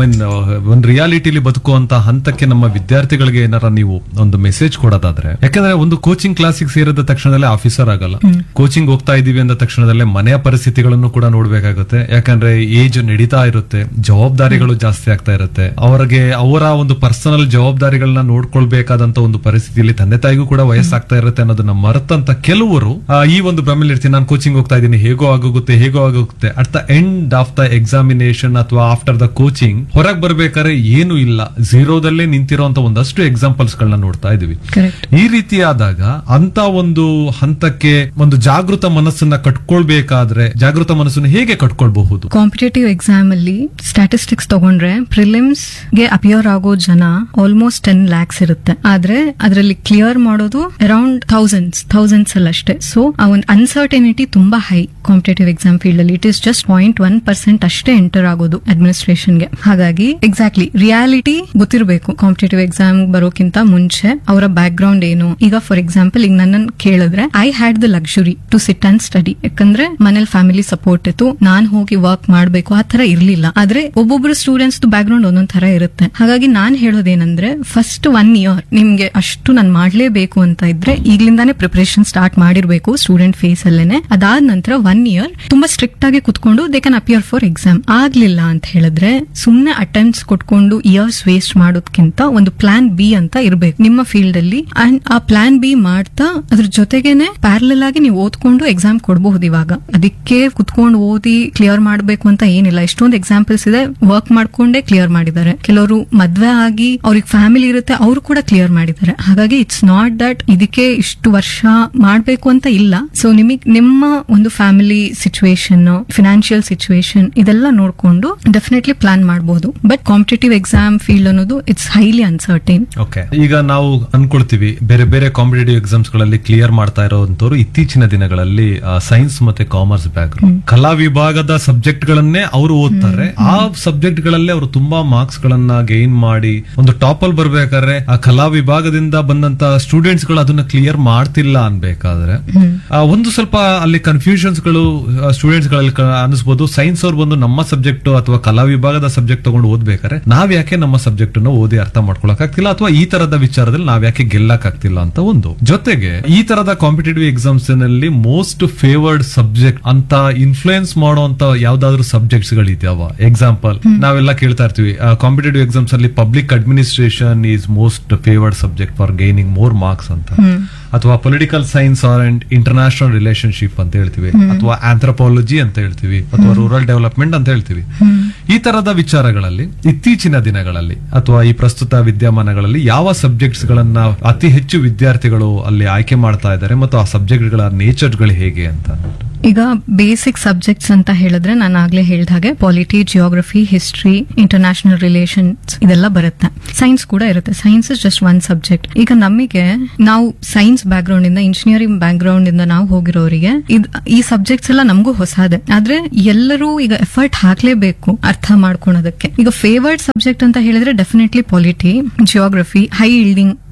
ಒಂದು ರಿಯಾಲಿಟಿಲಿ ಬದುಕುವಂತ ಹಂತಕ್ಕೆ ನಮ್ಮ ವಿದ್ಯಾರ್ಥಿಗಳಿಗೆ ಏನಾರ ನೀವು ಒಂದು ಮೆಸೇಜ್ ಕೊಡೋದಾದ್ರೆ, ಯಾಕಂದ್ರೆ ಒಂದು ಕೋಚಿಂಗ್ ಕ್ಲಾಸಿಗೆ ಸೇರಿದ ತಕ್ಷಣದಲ್ಲೇ ಆಫೀಸರ್ ಆಗಲ್ಲ. ಕೋಚಿಂಗ್ ಹೋಗ್ತಾ ಇದೀವಿ ಅಂದ ತಕ್ಷಣದಲ್ಲೇ ಮನೆಯ ಪರಿಸ್ಥಿತಿಗಳನ್ನು ಕೂಡ ನೋಡ್ಬೇಕಾಗುತ್ತೆ. ಯಾಕಂದ್ರೆ ಏಜ್ ನಡೀತಾ ಇರುತ್ತೆ, ಜವಾಬ್ದಾರಿಗಳು ಜಾಸ್ತಿ ಆಗ್ತಾ ಇರುತ್ತೆ. ಅವರ ಒಂದು ಪರ್ಸನಲ್ ಜವಾಬ್ದಾರಿಗಳನ್ನ ನೋಡ್ಕೊಳ್ಬೇಕಾದಂತ ಒಂದು ಪರಿಸ್ಥಿತಿಯಲ್ಲಿ ತಂದೆ ತಾಯಿಗೂ ಕೂಡ ವಯಸ್ಸಾಗ್ತಾ ಇರುತ್ತೆ ಅನ್ನೋದನ್ನ ಮರೆತಂತ ಕೆಲವರು ಈ ಒಂದು ಭ್ರಮೆಯಲ್ಲಿ ಇರ್ತೀನಿ, ನಾನು ಕೋಚಿಂಗ್ ಹೋಗ್ತಾ ಇದ್ದೀನಿ, ಹೇಗೋ ಆಗೋಗುತ್ತೆ. At the end of the examination ಅಥವಾ ಆಫ್ಟರ್ ದ ಕೋಚಿಂಗ್ ಹೊರಗೆ ಬರ್ಬೇಕಾದ್ರೆ ಏನು ಇಲ್ಲ, ಝೀರೋದಲ್ಲೇ ನಿಂತಿರುವಂತ ಒಂದಷ್ಟು ಎಕ್ಸಾಂಪಲ್ಸ್ ಗಳನ್ನ ನೋಡ್ತಾ ಇದೀವಿ. ಈ ರೀತಿ ಆದಾಗ ಅಂತ ಒಂದು ಹಂತಕ್ಕೆ ಒಂದು ಜಾಗೃತ ಮನಸ್ಸನ್ನ ಕಟ್ಕೊಳ್ಬೇಕಾದ್ರೆ ಜಾಗೃತ ಮನಸ್ಸನ್ನು ಹೇಗೆ ಕಟ್ಕೊಳ್ಬಹುದು? ಕಾಂಪಿಟೇಟಿವ್ ಎಕ್ಸಾಮ್ ಅಲ್ಲಿ ಸ್ಟ್ಯಾಟಿಸ್ಟಿಕ್ಸ್ ತಗೊಂಡ್ರೆ ಪ್ರಿಲಿಮ್ಸ್ ಗೆ ಅಪಿಯರ್ ಆಗೋ ಜನ ಆಲ್ಮೋಸ್ಟ್ 10 lakhs ಇರುತ್ತೆ. ಆದ್ರೆ ಅದರಲ್ಲಿ ಕ್ಲಿಯರ್ ಮಾಡೋದು ಅರೌಂಡ್ ಥೌಸಂಡ್ಸ್ ಅಲ್ಲಿ ಅಷ್ಟೇ. ಸೊ ಆ ಒಂದು ಅನ್ಸರ್ಟನಿಟಿ ತುಂಬಾ ಹೈ ಕಾಂಪಿಟೇಟಿವ್ ಎಕ್ಸಾಮ್ ಫೀಲ್ಡ್ ಅಲ್ಲಿ. ಇಟ್ ಇಸ್ ಜಸ್ಟ್ 0.1% ಅಷ್ಟೇ ಎಂಟರ್ ಆಗೋದು ಅಡ್ಮಿನಿಸ್ಟ್ರೇಷನ್ಗೆ. ಹಾಗಾಗಿ ಎಕ್ಸಾಕ್ಟ್ಲಿ ರಿಯಾಲಿಟಿ ಗೊತ್ತಿರಬೇಕು. ಕಾಂಪಿಟೇಟಿವ್ ಎಕ್ಸಾಮ್ ಬರೋಕ್ಕಿಂತ ಮುಂಚೆ ಅವರ ಬ್ಯಾಕ್ ಗ್ರೌಂಡ್ ಏನು. ಈಗ ಫಾರ್ ಎಕ್ಸಾಂಪಲ್ ಈಗ ನನ್ನನ್ನು ಕೇಳಿದ್ರೆ I had the luxury to sit and study. ಯಾಕಂದ್ರೆ ಮನೇಲಿ ಫ್ಯಾಮಿಲಿ ಸಪೋರ್ಟ್ ಇತ್ತು, ನಾನ್ ಹೋಗಿ ವರ್ಕ್ ಮಾಡ್ಬೇಕು ಆ ತರ ಇರ್ಲಿಲ್ಲ. ಆದ್ರೆ ಒಬ್ಬೊಬ್ರು ಸ್ಟೂಡೆಂಟ್ಸ್ ಬ್ಯಾಕ್ ಗ್ರೌಂಡ್ ಒಂದೊಂದ್ ತರ ಇರುತ್ತೆ. ಹಾಗಾಗಿ ನಾನ್ ಹೇಳೋದೇನಂದ್ರೆ ಫಸ್ಟ್ 1 year ನಿಮ್ಗೆ ಅಷ್ಟು ನಾನು ಮಾಡ್ಲೇಬೇಕು ಅಂತ ಇದ್ರೆ ಈಗ್ಲಿಂದಾನೇ ಪ್ರಿಪರೇಷನ್ ಸ್ಟಾರ್ಟ್ ಮಾಡಿರ್ಬೇಕು ಸ್ಟೂಡೆಂಟ್ ಫೇಸ್ ಅಲ್ಲೇನೆ. ಅದಾದ ನಂತರ 1 year ತುಂಬಾ ಸ್ಟ್ರಿಕ್ಟ್ ಆಗಿ ಕುತ್ಕೊಂಡು they can appear for exam. ಆಗ್ಲಿಲ್ಲ ಅಂತ ಹೇಳಿದ್ರೆ ಸುಮ್ನೆ ಅಟೆಂಪ್ಟ್ಸ್ ಕೊಟ್ಕೊಂಡು ಇಯರ್ಸ್ ವೇಸ್ಟ್ ಮಾಡೋದಕ್ಕಿಂತ ಒಂದು ಪ್ಲಾನ್ ಬಿ ಅಂತ ಇರ್ಬೇಕು ನಿಮ್ಮ ಫೀಲ್ಡ್ ಅಲ್ಲಿ. ಅಂಡ್ ಆ ಪ್ಲಾನ್ ಬಿ ಮಾಡ್ತಾ ಅದ್ರ ಜೊತೆಗೇನೆ ಪ್ಯಾರಲಲ್ ಆಗಿ ನೀವು ಓದ್ಕೊಂಡು ಎಕ್ಸಾಮ್ ಕೊಡಬಹುದು. ಇವಾಗ ಅದಕ್ಕೆ ಕುತ್ಕೊಂಡು ಓದಿ ಕ್ಲಿಯರ್ ಮಾಡ್ಬೇಕು ಅಂತ ಏನಿಲ್ಲ. ಎಷ್ಟೊಂದು ಎಕ್ಸಾಂಪಲ್ಸ್ ಇದೆ, ವರ್ಕ್ ಮಾಡ್ಕೊಂಡೇ ಕ್ಲಿಯರ್ ಮಾಡಿದ್ದಾರೆ. ಕೆಲವರು ಮದ್ವೆ ಆಗಿ ಅವ್ರಿಗೆ ಫ್ಯಾಮಿಲಿ ಇರುತ್ತೆ, ಅವರು ಕೂಡ ಕ್ಲಿಯರ್ ಮಾಡಿದ್ದಾರೆ. ಹಾಗಾಗಿ ಇಟ್ಸ್ ನಾಟ್ ದಟ್ ಇದಕ್ಕೆ ಇಷ್ಟು ವರ್ಷ ಮಾಡ್ಬೇಕು ಅಂತ ಇಲ್ಲ. ಸೊ ನಿಮ್ಮ ಒಂದು ಫ್ಯಾಮಿಲಿ ಸಿಚುವೇಶನ್, ಫಿನಾನ್ಷಿಯಲ್ ಸಿಚುವೇಶನ್ ಇದೆಲ್ಲ ನೋಡ್ಕೊಂಡು ಡೆಫಿನೆಟ್ಲಿ ಪ್ಲಾನ್ ಮಾಡಬಹುದು. ಬಟ್ ಕಾಂಪಿಟೇಟಿವ್ ಎಕ್ಸಾಮ್ ಫೀಲ್ಡ್ ಅನ್ನೋದು ಇಟ್ಸ್ ಹೈಲಿ ಅನ್ಸರ್ಟೈನ್. ಓಕೆ, ಈಗ ನಾವು ಅನ್ಕೊಳ್ತೀವಿ ಬೇರೆ ಬೇರೆ ಕಾಂಪಿಟೇಟಿವ್ ಎಕ್ಸಾಮ್ಸ್ ಗಳಲ್ಲಿ ಕ್ಲಿಯರ್ ಮಾಡ್ತಾ ಇರೋಂತವ್ರು ಇತ್ತೀಚಿನ ದಿನಗಳಲ್ಲಿ ಸೈನ್ಸ್ ಮತ್ತೆ ಕಾಮರ್ಸ್ ಬ್ಯಾಕ್ಗ್ರೌಂಡ್ ಕಲಾ ವಿಭಾಗದ ಸಬ್ಜೆಕ್ಟ್ ಗಳನ್ನೇ ಅವರು ಓದ್ತಾರೆ. ಆ ಸಬ್ಜೆಕ್ಟ್ ಗಳಲ್ಲೇ ಅವರು ತುಂಬಾ ಮಾರ್ಕ್ಸ್ ಗಳನ್ನ ಗೈನ್ ಮಾಡಿ ಒಂದು ಟಾಪ್ ಅಲ್ಲಿ ಬರ್ಬೇಕಾದ್ರೆ ಆ ಕಲಾ ವಿಭಾಗದಿಂದ ಬಂದಂತ ಸ್ಟೂಡೆಂಟ್ಸ್ ಗಳು ಅದನ್ನ ಕ್ಲಿಯರ್ ಮಾಡ್ತಿಲ್ಲ ಅನ್ಬೇಕಾದ್ರೆ ಒಂದು ಸ್ವಲ್ಪ ಅಲ್ಲಿ ಕನ್ಫ್ಯೂಷನ್ಸ್ ಗಳು ಸ್ಟೂಡೆಂಟ್ಸ್ ಗಳಲ್ಲಿ ಅನಿಸಬಹುದು. ಸೈನ್ಸ್ ಅವ್ರು ಬಂದು ನಮ್ಮ ಸಬ್ಜೆಕ್ಟ್ ಅಥವಾ ಕಲಾ ವಿಭಾಗದ ಸಬ್ಜೆಕ್ಟ್ ತಗೊಂಡು ಓದ್ಬೇಕಾದ್ರೆ ನಾವ್ ಯಾಕೆ ನಮ್ಮ ಸಬ್ಜೆಕ್ಟ್ ಅನ್ನು ಓದಿ ಅರ್ಥ ಮಾಡ್ಕೊಳಕ್ ಆಗ್ತಿಲ್ಲ ಅಥವಾ ಈ ತರದ ವಿಚಾರದಲ್ಲಿ ನಾವ್ ಯಾಕೆ ಗೆಲ್ಲಕ್ ಆಗ್ತಿಲ್ಲ ಅಂತ ಒಂದು. ಜೊತೆಗೆ ಈ ತರದ ಕಾಂಪಿಟೇಟಿವ್ ಎಕ್ಸಾಮ್ಸ್ ನಲ್ಲಿ ಮೋಸ್ಟ್ ಫೇವರ್ಡ್ ಸಬ್ಜೆಕ್ಟ್ ಅಂತ ಇನ್ಫ್ಲೂಯೆನ್ಸ್ ಮಾಡುವಂತ ಯಾವ್ದಾದ್ರು ಸಬ್ಜೆಕ್ಟ್ಸ್ ಗಳಿದ್ಯಾವ? ಎಕ್ಸಾಂಪಲ್ ನಾವೆಲ್ಲ ಕೇಳ್ತಾ ಇರ್ತೀವಿ ಕಾಂಪಿಟೇಟಿವ್ ಎಕ್ಸಾಮ್ಸ್ ಅಲ್ಲಿ public administration is most favoured subject for gaining more marks ಅಂತ, ಅಥವಾ political science R and international relationship ಅಂತ ಹೇಳ್ತೀವಿ, ಅಥವಾ ಆಂಥ್ರೋಪಾಲಜಿ ಅಂತ ಹೇಳ್ತೀವಿ, ಅಥವಾ ರೂರಲ್ ಡೆವಲಪ್ಮೆಂಟ್ ಅಂತ ಹೇಳ್ತೀವಿ. ಈ ತರದ ವಿಚಾರಗಳಲ್ಲಿ ಇತ್ತೀಚಿನ ದಿನಗಳಲ್ಲಿ ಅಥವಾ ಈ ಪ್ರಸ್ತುತ ವಿದ್ಯಮಾನಗಳಲ್ಲಿ ಯಾವ ಸಬ್ಜೆಕ್ಟ್ಸ್ ಗಳನ್ನ ಅತಿ ಹೆಚ್ಚು ವಿದ್ಯಾರ್ಥಿಗಳು ಅಲ್ಲಿ ಆಯ್ಕೆ ಮಾಡ್ತಾ ಇದ್ದಾರೆ ಮತ್ತು ಆ ಸಬ್ಜೆಕ್ಟ್ ಗಳ ನೇಚರ್ ಗಳು ಹೇಗೆ ಅಂತ? ಈಗ ಬೇಸಿಕ್ ಸಬ್ಜೆಕ್ಟ್ಸ್ ಅಂತ ಹೇಳಿದ್ರೆ ನಾನು ಆಗ್ಲೇ ಹೇಳಿದ ಹಾಗೆ polity, geography, history, international relations ಇದೆಲ್ಲ ಬರುತ್ತೆ. ಸೈನ್ಸ್ ಕೂಡ ಇರುತ್ತೆ. Science is just 1 subject. ಈಗ ನಮಗೆ ನಾವು ಸೈನ್ಸ್ ಬ್ಯಾಕ್ ಗ್ರೌಂಡ್ ಇಂದ, ಇಂಜಿನಿಯರಿಂಗ್ ಬ್ಯಾಕ್ ಗ್ರೌಂಡ್ ಇಂದ ನಾವು ಹೋಗಿರೋರಿಗೆ ಈ ಸಬ್ಜೆಕ್ಟ್ಸ್ ಎಲ್ಲ ನಮಗೂ ಹೊಸದೆ. ಆದ್ರೆ ಎಲ್ಲರೂ ಈಗ ಎಫರ್ಟ್ ಹಾಕ್ಲೇಬೇಕು ಅರ್ಥ ಮಾಡ್ಕೊಳೋದಕ್ಕೆ. ಈಗ ಫೇವರ್ಡ್ ಸಬ್ಜೆಕ್ಟ್ ಅಂತ ಹೇಳಿದ್ರೆ definitely polity, geography, high yielding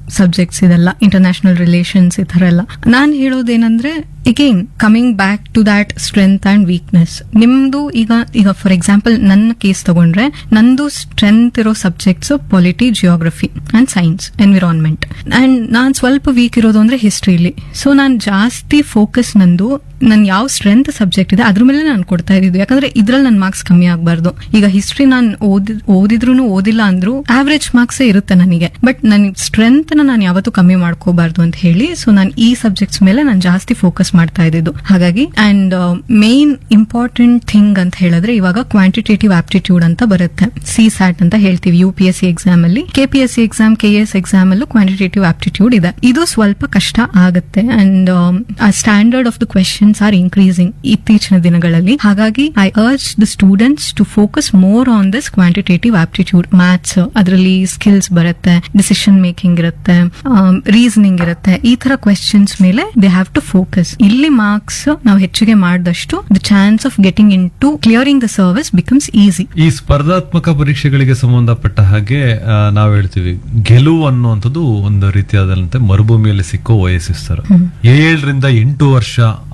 subjects ಇದೆಲ್ಲ, ಇಂಟರ್ನ್ಯಾಷನಲ್ ರಿಲೇಷನ್ಸ್ ಈ ತರ ಎಲ್ಲ. ನಾನ್ ಹೇಳೋದೇನಂದ್ರೆ again coming back to that strength and weakness. ನಿಮ್ದು ಈಗ ಫಾರ್ ಎಕ್ಸಾಂಪಲ್ ನನ್ನ ಕೇಸ್ ತಗೊಂಡ್ರೆ, ನಂದು ಸ್ಟ್ರೆಂತ್ ಇರೋ subjects polity, geography and science, environment. And non ಸ್ವಲ್ಪ ವೀಕ್ ಇರೋದು ಅಂದ್ರೆ ಹಿಸ್ಟ್ರಿಲಿ. ಸೊ ನಾನ್ ಜಾಸ್ತಿ ಫೋಕಸ್ ನನ್ ಯಾವ ಸ್ಟ್ರೆಂತ್ ಸಬ್ಜೆಕ್ಟ್ ಇದೆ ಅದ್ರ ಮೇಲೆ ನಾನು ಕೊಡ್ತಾ ಇದ್ದಿದ್ದು. ಯಾಕಂದ್ರೆ ಇದ್ರಲ್ಲಿ ನನ್ ಮಾರ್ಕ್ಸ್ ಕಮ್ಮಿ ಆಗಬಾರ್ದು. ಈಗ ಹಿಸ್ಟ್ರಿ ನಾನು ಓದಿದ್ರು ಓದಿಲ್ಲ ಅಂದ್ರೂ ಆವರೇಜ್ ಮಾರ್ಕ್ಸ್ ಇರುತ್ತೆ ನನಗೆ, ಬಟ್ ನನ್ ಸ್ಟ್ರೆಂತ್ ನಾನು ಯಾವತ್ತೂ ಕಮ್ಮಿ ಮಾಡ್ಕೋಬಾರ್ದು ಅಂತ ಹೇಳಿ ಸೊ ನಾನು ಈ ಸಬ್ಜೆಕ್ಟ್ಸ್ ಮೇಲೆ ನಾನು ಜಾಸ್ತಿ ಫೋಕಸ್ ಮಾಡ್ತಾ ಇದ್ದಿದ್ದು. ಹಾಗಾಗಿ ಅಂಡ್ ಮೇನ್ ಇಂಪಾರ್ಟೆಂಟ್ ಥಿಂಗ್ ಅಂತ ಹೇಳಿದ್ರೆ ಇವಾಗ ಕ್ವಾಂಟಿಟೇಟಿವ್ ಆಪ್ಟಿಟ್ಯೂಡ್ ಅಂತ ಬರುತ್ತೆ, CSAT ಅಂತ ಹೇಳ್ತೀವಿ UPSC ಎಕ್ಸಾಮ್ ಅಲ್ಲಿ. KPSC ಎಕ್ಸಾಮ್, KS ಎಕ್ಸಾಮ್ ಅಲ್ಲೂ ಕ್ವಾಂಟಿಟೇಟಿವ್ ಆಪ್ಟಿಟ್ಯೂಡ್ ಇದೆ. ಇದು ಸ್ವಲ್ಪ ಕಷ್ಟ ಆಗುತ್ತೆ and standard of the questions are increasing ಇತ್ತೀಚಿನ ದಿನಗಳಲ್ಲಿ. ಹಾಗಾಗಿ I urge the students to focus more on this quantitative aptitude. Maths ಅದರಲ್ಲಿ ಸ್ಕಿಲ್ಸ್ ಬರುತ್ತೆ, ಡಿಸಿಷನ್ ಮೇಕಿಂಗ್ ಇರುತ್ತೆ, ರೀಸನಿಂಗ್ ಇರುತ್ತೆ. ಈ ತರ ಕ್ವೆಶನ್ಸ್ ಮೇಲೆ ದೇ ಹ್ಯಾವ್ ಟು ಫೋಕಸ್. ಇಲ್ಲಿ ಮಾರ್ಕ್ಸ್ ನಾವು ಹೆಚ್ಚಿಗೆ ಮಾಡಿದಷ್ಟು the chance of getting in to clearing the service becomes easy. ಈ ಸ್ಪರ್ಧಾತ್ಮಕ ಪರೀಕ್ಷೆಗಳಿಗೆ ಸಂಬಂಧಪಟ್ಟ ಹಾಗೆ ನಾವು ಹೇಳ್ತೀವಿ, ಗೆಲುವು ಅನ್ನುವಂಥದ್ದು ಒಂದು ರೀತಿಯಾದಂತೆ ಮರುಭೂಮಿಯಲ್ಲಿ ಸಿಕ್ಕೋ ಓಯಸಿಸ್ ತರ. 7ರಿಂದ 8 ವರ್ಷ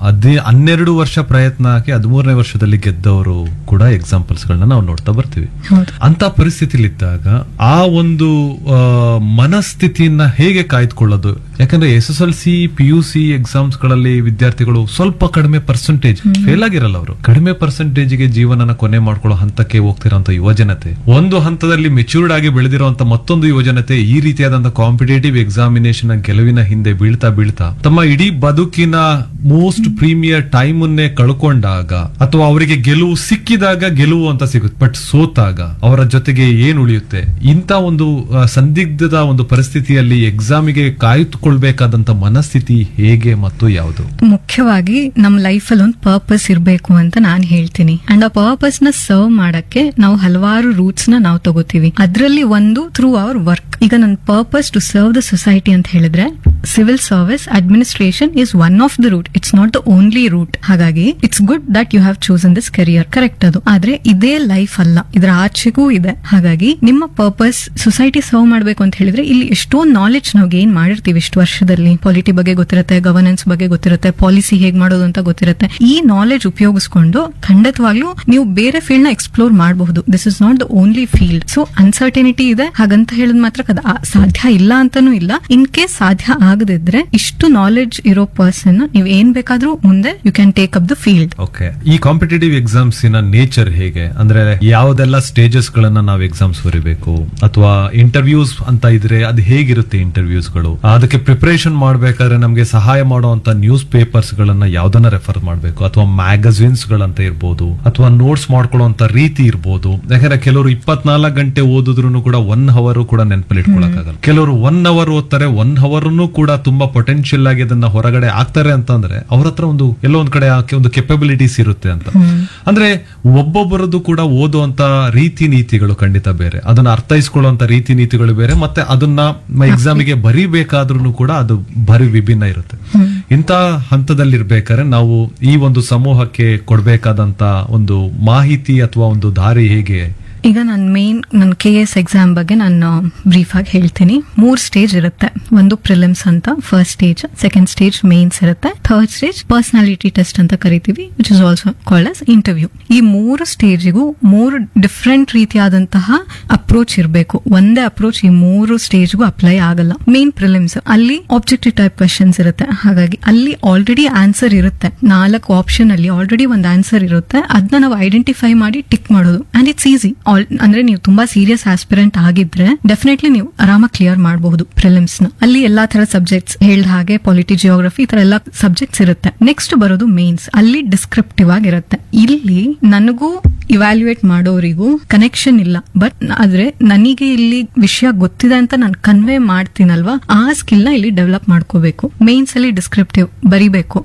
12 ವರ್ಷ ಪ್ರಯತ್ನ ಹಾಕಿ 13ನೇ ವರ್ಷದಲ್ಲಿ ಗೆದ್ದವರು ಕೂಡ ಎಕ್ಸಾಂಪಲ್ಸ್ ಗಳನ್ನ ನಾವು ನೋಡ್ತಾ ಬರ್ತೀವಿ. ಅಂತ ಪರಿಸ್ಥಿತಿಲಿದ್ದಾಗ ಆ ಒಂದು ಮನಸ್ಥಿತಿಯನ್ನ ಹೇಗೆ ಕಾಯ್ದುಕೊಳ್ಳೋದು? ಯಾಕಂದ್ರೆ SSLC PUC ಎಕ್ಸಾಮ್ಸ್ ಗಳಲ್ಲಿ ವಿದ್ಯಾರ್ಥಿಗಳು ಸ್ವಲ್ಪ ಕಡಿಮೆ ಪರ್ಸೆಂಟೇಜ್ ಫೇಲ್ ಆಗಿರಲ್ಲ, ಅವರು ಕಡಿಮೆ ಪರ್ಸೆಂಟೇಜ್ಗೆ ಜೀವನನ ಕೊನೆ ಮಾಡ್ಕೊಳ್ಳೋ ಹಂತಕ್ಕೆ ಹೋಗ್ತಿರೋಂತ ಯುವಜನತೆ, ಒಂದು ಹಂತದಲ್ಲಿ ಮೆಚೂರ್ಡ್ ಆಗಿ ಬೆಳೆದಿರುವಂತ ಮತ್ತೊಂದು ಯುವಜನತೆ ಈ ರೀತಿಯಾದಂತಹ ಕಾಂಪಿಟೇಟಿವ್ ಎಕ್ಸಾಮಿನೇಷನ್ ಗೆಲುವಿನ ಹಿಂದೆ ಬೀಳ್ತಾ ತಮ್ಮ ಇಡೀ ಬದುಕಿನ ಮೋಸ್ಟ್ ಪ್ರೀಮಿಯರ್ ಟೈಮ್ ಅನ್ನೇ ಕಳ್ಕೊಂಡಾಗ ಅಥವಾ ಅವರಿಗೆ ಗೆಲುವು ಸಿಕ್ಕಿದಾಗ ಗೆಲುವು ಅಂತ ಸಿಗುತ್ತೆ, ಬಟ್ ಸೋತಾಗ ಅವರ ಜೊತೆಗೆ ಏನ್ ಉಳಿಯುತ್ತೆ? ಇಂತ ಒಂದು ಸಂದಿಗ್ಧದ ಒಂದು ಪರಿಸ್ಥಿತಿಯಲ್ಲಿ ಎಕ್ಸಾಮಿಗೆ ಕಾಯ್ದುಕೊಳ್ಬೇಕಾದಂತ ಮನಸ್ಥಿತಿ ಹೇಗೆ ಮತ್ತು ಯಾವುದು? ಮುಖ್ಯವಾಗಿ ನಮ್ಮ ಲೈಫ್ ಅಲ್ಲಿ ಒಂದು ಪರ್ಪಸ್ ಇರಬೇಕು ಅಂತ ನಾನು ಹೇಳ್ತೀನಿ. ಅಂಡ್ ಆ ಪರ್ಪಸ್ ನ ಸರ್ವ್ ಮಾಡಕ್ಕೆ ನಾವು ಹಲವಾರು ರೂಟ್ಸ್ ನಾವು ತಗೋತೀವಿ. ಅದರಲ್ಲಿ ಒಂದು ಥ್ರೂ ಅವರ್ ವರ್ಕ್. ಈಗ ನನ್ನ purpose to serve the society ಅಂತ ಹೇಳಿದ್ರೆ civil service administration is one of the root, it's not the only root. ಹಾಗಾಗಿ it's good that you have chosen this career, correct. ಅದು ಆದ್ರೆ ಇದೇ ಲೈಫ್ ಅಲ್ಲ, ಇದರ ಆಚೆಗೂ ಇದೆ. ಹಾಗಾಗಿ ನಿಮ್ಮ ಪರ್ಪಸ್ ಸೊಸೈಟಿ ಸರ್ವ್ ಮಾಡಬೇಕು ಅಂತ ಹೇಳಿದ್ರೆ ಇಲ್ಲಿ ಎಷ್ಟೋ ನಾಲೆಡ್ಜ್ ನಾವು ಗೇನ್ ಮಾಡಿರ್ತೀವಿ ಇಷ್ಟು ವರ್ಷದಲ್ಲಿ. ಪಾಲಿಟಿ ಬಗ್ಗೆ ಗೊತ್ತಿರುತ್ತೆ, ಗವರ್ನೆನ್ಸ್ ಬಗ್ಗೆ ಗೊತ್ತಿರುತ್ತೆ, ಪಾಲಿಸಿ ಹೇಗ್ ಮಾಡೋದು ಅಂತ ಗೊತ್ತಿರುತ್ತೆ. ಈ ನಾಲೆಡ್ಜ್ ಉಪಯೋಗಿಸ್ಕೊಂಡು ಖಂಡಿತವಾಗ್ಲೂ ನೀವು ಬೇರೆ ಫೀಲ್ಡ್ ನ ಎಕ್ಸ್ಪ್ಲೋರ್ ಮಾಡಬಹುದು. This is not the only field. So uncertainty ಇದೆ, ಹಾಗಂತ ಹೇಳಿದ ಮಾತ್ರ ಸಾಧ್ಯ ಇಲ್ಲ ಅಂತಾನೂ ಇಲ್ಲ. ಇನ್ ಕೇಸ್ ಸಾಧ್ಯ ಆಗದಿದ್ರೆ ಇಷ್ಟು ನಾಲೆಡ್ಜ್ ಇರೋ ಪರ್ಸನ್ ನೀವು ಏನ್ ಬೇಕಾದ್ರೂ ಮುಂದೆ you can take up the field. Okay, ಈ ಕಾಂಪಿಟೇಟಿವ್ ಎಕ್ಸಾಮ್ಸ್ ನೇಚರ್ ಹೇಗೆ? ಅಂದ್ರೆ ಯಾವ್ದೆಲ್ಲ ಸ್ಟೇಜಸ್ ಗಳನ್ನ ನಾವು ಎಕ್ಸಾಮ್ಸ್ ಬರೀಬೇಕು, ಅಥವಾ ಇಂಟರ್ವ್ಯೂಸ್ ಅಂತ ಇದ್ರೆ ಅದು ಹೇಗಿರುತ್ತೆ ಇಂಟರ್ವ್ಯೂಸ್ ಗಳು? ಅದಕ್ಕೆ ಪ್ರಿಪರೇಷನ್ ಮಾಡ್ಬೇಕಾದ್ರೆ ನಮ್ಗೆ ಸಹಾಯ ಮಾಡುವಂತ ನ್ಯೂಸ್ ಪೇಪರ್ಸ್ ಗಳನ್ನ ಯಾವ್ದನ್ನ ರೆಫರ್ ಮಾಡಬೇಕು, ಅಥವಾ ಮ್ಯಾಗಝಿನ್ಸ್ ಗಳಂತ ಇರ್ಬೋದು, ಅಥವಾ ನೋಟ್ಸ್ ಮಾಡ್ಕೊಳ್ಳುವಂತ ರೀತಿ ಇರ್ಬೋದು. ಯಾಕಂದ್ರೆ ಕೆಲವರು 24 ಗಂಟೆ ಓದಿದ್ರು ಕೂಡ 1 ಅವರ್ ಕೂಡ ನೆನಪಲ್ಲಿ ಇಟ್ಕೊಳಕ್ಕಾಗಲ್ಲ. ಕೆಲವರು 1 ಅವರ್ ಓದ್ತಾರೆ, 1 ಅವರ್ ಕೂಡ ತುಂಬಾ ಪೊಟೆನ್ಶಿಯಲ್ ಆಗಿ ಅದನ್ನ ಹೊರಗಡೆ ಆಗ್ತಾರೆ ಅಂತಂದ್ರೆ ಅವ್ರ ಹತ್ರ ಒಂದು ಎಲ್ಲೋ ಒಂದ್ ಕಡೆ ಒಂದು ಕೆಪಬಿಲಿಟೀಸ್ ಇರುತ್ತೆ ಅಂತ. ಅಂದ್ರೆ ಒಬ್ಬೊಬ್ಬರದ್ದು ಕೂಡ ಓದುವಂತ ರೀತಿ ನೀತಿಗಳು ಖಂಡಿತ ಬೇರೆ, ಅದನ್ನ ಅರ್ಥೈಸ್ಕೊಳ್ಳುವಂತ ರೀತಿ ನೀತಿಗಳು ಬೇರೆ, ಮತ್ತೆ ಅದನ್ನ ಎಕ್ಸಾಮಿಗೆ ಬರೀಬೇಕಾದ್ರೂ ಕೂಡ ಅದು ಬರೀ ವಿಭಿನ್ನ ಇರುತ್ತೆ. ಇಂತ ಹಂತದಲ್ಲಿರ್ಬೇಕಾದ್ರೆ ನಾವು ಈ ಒಂದು ಸಮೂಹಕ್ಕೆ ಕೊಡ್ಬೇಕಾದಂತ ಒಂದು ಮಾಹಿತಿ ಅಥವಾ ಒಂದು ದಾರಿ ಹೇಗೆ? ಈಗ ನನ್ನ KS ಎಕ್ಸಾಮ್ ಬಗ್ಗೆ ನಾನು ಬ್ರೀಫ್ ಆಗಿ ಹೇಳ್ತೀನಿ. 3 ಸ್ಟೇಜ್ ಇರುತ್ತೆ. ಒಂದು ಪ್ರಿಲಿಮ್ಸ್ ಅಂತ first stage, second stage mains ಇರುತ್ತೆ, ಥರ್ಡ್ ಸ್ಟೇಜ್ ಪರ್ಸನಾಲಿಟಿ ಟೆಸ್ಟ್ ಅಂತ ಕರಿತೀವಿ, which is also called as interview. ಈ 3 ಸ್ಟೇಜಿಗೂ 3 ಡಿಫ್ರೆಂಟ್ ರೀತಿಯಾದಂತಹ ಅಪ್ರೋಚ್ ಇರಬೇಕು. ಒಂದೇ ಅಪ್ರೋಚ್ ಈ 3 ಸ್ಟೇಜ್ಗೂ ಅಪ್ಲೈ ಆಗಲ್ಲ. ಮೇನ್ ಪ್ರಿಲಿಮ್ಸ್ ಅಲ್ಲಿ ಆಬ್ಜೆಕ್ಟಿವ್ ಟೈಪ್ ಕ್ವೆಶನ್ಸ್ ಇರುತ್ತೆ. ಹಾಗಾಗಿ ಅಲ್ಲಿ ಆಲ್ರೆಡಿ ಆನ್ಸರ್ ಇರುತ್ತೆ. 4 ಆಪ್ಷನ್ ಅಲ್ಲಿ ಆಲ್ರೆಡಿ ಒಂದು ಆನ್ಸರ್ ಇರುತ್ತೆ. ಅದನ್ನ ನಾವು ಐಡೆಂಟಿಫೈ ಮಾಡಿ ಟಿಕ್ ಮಾಡೋದು. And it's easy. ಅಂದ್ರೆ ನೀವು ತುಂಬಾ ಸೀರಿಯಸ್ ಆಸ್ಪಿರೆಂಟ್ ಆಗಿದ್ರೆ ಡೆಫಿನೆಟ್ಲಿ ನೀವು ಆರಾಮಾಗಿ ಕ್ಲಿಯರ್ ಮಾಡಬಹುದು ಪ್ರಿಲಿಮ್ಸ್ ನ. ಅಲ್ಲಿ ಎಲ್ಲಾ ತರ ಸಬ್ಜೆಕ್ಟ್ಸ್ ಹೇಳ್ದ ಹಾಗೆ ಪಾಲಿಟಿ, ಜಿಯೋಗ್ರಫಿ ಈ ತರ ಎಲ್ಲಾ ಸಬ್ಜೆಕ್ಟ್ಸ್ ಇರುತ್ತೆ. ನೆಕ್ಸ್ಟ್ ಬರೋದು ಮೇನ್ಸ್. ಅಲ್ಲಿ ಡಿಸ್ಕ್ರಿಪ್ಟಿವ್ ಆಗಿರುತ್ತೆ. ಇಲ್ಲಿ ನನಗೂ ಇವ್ಯಾಲ್ಯೂಯೇಟ್ ಮಾಡೋರಿಗೂ ಕನೆಕ್ಷನ್ ಇಲ್ಲ, ಬಟ್ ಆದ್ರೆ ನನಗೆ ಇಲ್ಲಿ ವಿಷಯ ಗೊತ್ತಿದೆ ಅಂತ ನಾನು ಕನ್ವೆ ಮಾಡ್ತೀನಲ್ವಾ, ಆ ಸ್ಕಿಲ್ ನ ಇಲ್ಲಿ ಡೆವಲಪ್ ಮಾಡ್ಕೋಬೇಕು. ಮೇನ್ಸ್ ಅಲ್ಲಿ ಡಿಸ್ಕ್ರಿಪ್ಟಿವ್ ಬರಿಬೇಕು.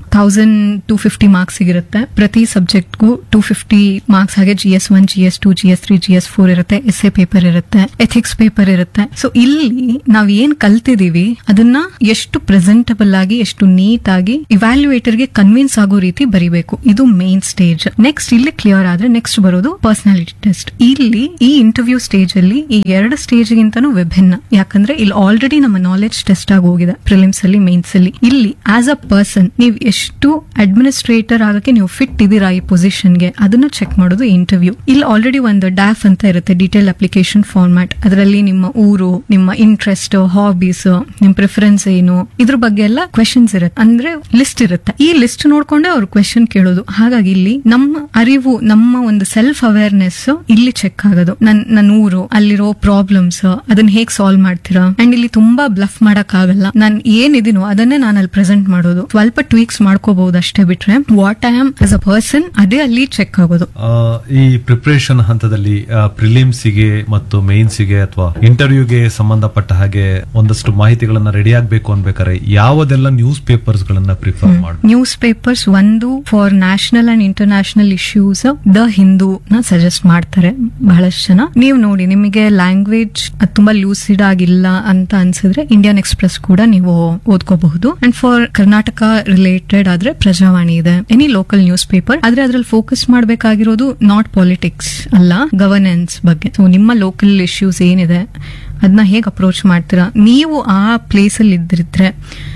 1250 ಮಾರ್ಕ್ಸ್ ಇರುತ್ತೆ. ಪ್ರತಿ ಸಬ್ಜೆಕ್ಟ್ಗೂ 250 ಮಾರ್ಕ್ಸ್. ಹಾಗೆ GS1, GS2, GS3, GS4 ಇರುತ್ತೆ. ಎಸ್ಸೆ ಪೇಪರ್ ಇರುತ್ತೆ, ಎಥಿಕ್ಸ್ ಪೇಪರ್ ಇರುತ್ತೆ. ಸೊ ಇಲ್ಲಿ ನಾವ್ ಏನ್ ಕಲ್ತಿದೀವಿ ಅದನ್ನ ಎಷ್ಟು ಪ್ರೆಸೆಂಟಬಲ್ ಆಗಿ, ಎಷ್ಟು ನೀಟ್ ಆಗಿ ಇವ್ಯಾಲ್ಯೂಯೇಟರ್ ಗೆ ಕನ್ವಿನ್ಸ್ ಆಗೋ ರೀತಿ ಬರಿಬೇಕು. ಇದು ಮೇನ್ ಸ್ಟೇಜ್. ನೆಕ್ಸ್ಟ್ ಇಲ್ಲಿ ಕ್ಲಿಯರ್ ಆದ್ರೆ ನೆಕ್ಸ್ಟ್ ಬರೋದು ಪರ್ಸನಾಲಿಟಿ ಟೆಸ್ಟ್. ಇಲ್ಲಿ ಈ ಇಂಟರ್ವ್ಯೂ ಸ್ಟೇಜ್ ಅಲ್ಲಿ ಈ 2 ಸ್ಟೇಜ್ ಗಿಂತನೂ ವಿಭಿನ್ನ. ಯಾಕಂದ್ರೆ ಇಲ್ಲಿ ಆಲ್ರೆಡಿ ನಮ್ಮ ನಾಲೆಡ್ಜ್ ಟೆಸ್ಟ್ ಆಗಿ ಹೋಗಿದೆ ಪ್ರಿಲಿಮ್ಸ್ ಅಲ್ಲಿ, ಮೇನ್ಸ್ ಅಲ್ಲಿ. ಇಲ್ಲಿ ಆಸ್ ಅ ಪರ್ಸನ್ ನೀವು ಎಷ್ಟು ಅಡ್ಮಿನಿಸ್ಟ್ರೇಟರ್ ಆಗಕ್ಕೆ ನೀವು ಫಿಟ್ ಇದೀರಾ ಈ ಪೊಸಿಷನ್ಗೆ, ಅದನ್ನ ಚೆಕ್ ಮಾಡೋದು ಇಂಟರ್ವ್ಯೂ. ಇಲ್ಲಿ ಆಲ್ರೆಡಿ ಒಂದು DAF ಅಂತ ಇರುತ್ತೆ, ಡೀಟೇಲ್ ಅಪ್ಲಿಕೇಶನ್ ಫಾರ್ಮ್ಯಾಟ್. ಅದರಲ್ಲಿ ನಿಮ್ಮ ಊರು, ನಿಮ್ಮ ಇಂಟ್ರೆಸ್ಟ್, ಹಾಬೀಸ್, ನಿಮ್ ಪ್ರಿಫರೆನ್ಸ್ ಏನು, ಇದ್ರ ಬಗ್ಗೆ ಎಲ್ಲ ಕ್ವೆಶನ್ಸ್ ಇರುತ್ತೆ. ಅಂದ್ರೆ ಲಿಸ್ಟ್ ಇರುತ್ತೆ. ಈ ಲಿಸ್ಟ್ ನೋಡ್ಕೊಂಡೆ ಅವ್ರು ಕ್ವೆಶನ್ ಕೇಳೋದು. ಹಾಗಾಗಿ ಇಲ್ಲಿ ನಮ್ಮ ಅರಿವು, ನಮ್ಮ ಒಂದು ಸೆಲ್ಫ್ ಅವೇರ್ನೆಸ್ ಇಲ್ಲಿ ಚೆಕ್ ಆಗೋದು. ನನ್ನ ಊರು, ಅಲ್ಲಿರೋ ಪ್ರಾಬ್ಲಮ್ಸ್, ಅದನ್ನ ಹೇಗ್ ಸಾಲ್ವ್ ಮಾಡ್ತೀರಾ. ಅಂಡ್ ಇಲ್ಲಿ ತುಂಬಾ ಬ್ಲಫ್ ಮಾಡಕ್ ಆಗಲ್ಲ. ನಾನು ಏನಿದೀನೋ ಅದನ್ನೇ ನಾನು ಅಲ್ಲಿ ಪ್ರೆಸೆಂಟ್ ಮಾಡೋದು. ಸ್ವಲ್ಪ ಟ್ವೀಕ್ಸ್ ಮಾಡ್ಕೋಬಹುದು ಅಷ್ಟೇ, ಬಿಟ್ರೆ what I am as a person ಅದೇ ಅಲ್ಲಿ ಚೆಕ್ ಆಗೋದು. ಈ ಪ್ರಿಪರೇಷನ್ ಹಂತದಲ್ಲಿ ಪ್ರಿಲಿಮ್ಸ್ಗೆ ಮತ್ತು ಮೇನ್ಸ್ಗೆ ಅಥವಾ ಇಂಟರ್ವ್ಯೂಗೆ ಸಂಬಂಧಪಟ್ಟ ಹಾಗೆ ಒಂದಷ್ಟು ಮಾಹಿತಿಗಳನ್ನ ರೆಡಿ ಆಗ್ಬೇಕು ಅನ್ಬೇಕಾದ್ರೆ ಯಾವುದೆಲ್ಲ ನ್ಯೂಸ್ ಪೇಪರ್ಸ್ ಗಳನ್ನ ಪ್ರಿಫರ್ ಮಾಡಿ? ನ್ಯೂಸ್ ಪೇಪರ್ಸ್ ಒಂದು for national and international issues the Hindu ನ ಸಜೆಸ್ಟ್ ಮಾಡ್ತಾರೆ ಬಹಳಷ್ಟು ಜನ. ನೀವು ನೋಡಿ, ನಿಮಗೆ ಲ್ಯಾಂಗ್ವೇಜ್ ತುಂಬಾ ಲೂಸಿಡ್ ಆಗಿಲ್ಲ ಅಂತ ಅನ್ಸಿದ್ರೆ ಇಂಡಿಯನ್ ಎಕ್ಸ್ಪ್ರೆಸ್ ಕೂಡ ನೀವು ಓದ್ಕೋಬಹುದು. ಅಂಡ್ ಫಾರ್ ಕರ್ನಾಟಕ ರಿಲೇಟೆಡ್ ಆದ್ರೆ ಪ್ರಜಾವಾಣಿ ಇದೆ, ಎನಿ ಲೋಕಲ್ ನ್ಯೂಸ್ ಪೇಪರ್. ಆದ್ರೆ ಅದ್ರಲ್ಲಿ ಫೋಕಸ್ ಮಾಡಬೇಕಾಗಿರೋದು ನಾಟ್ ಪಾಲಿಟಿಕ್ಸ್ ಅಲ್ಲ, ಗವರ್ನೆನ್ಸ್ ಬಗ್ಗೆ. ಸೊ ನಿಮ್ಮ ಲೋಕಲ್ ಇಶ್ಯೂಸ್ ಏನಿದೆ ಅದನ್ನ ಹೇಗೆ ಅಪ್ರೋಚ್ ಮಾಡ್ತೀರಾ. ನೀವು ಆ ಪ್ಲೇಸ್ ಅಲ್ಲಿ ಇದ್ದಿದ್ರೆ,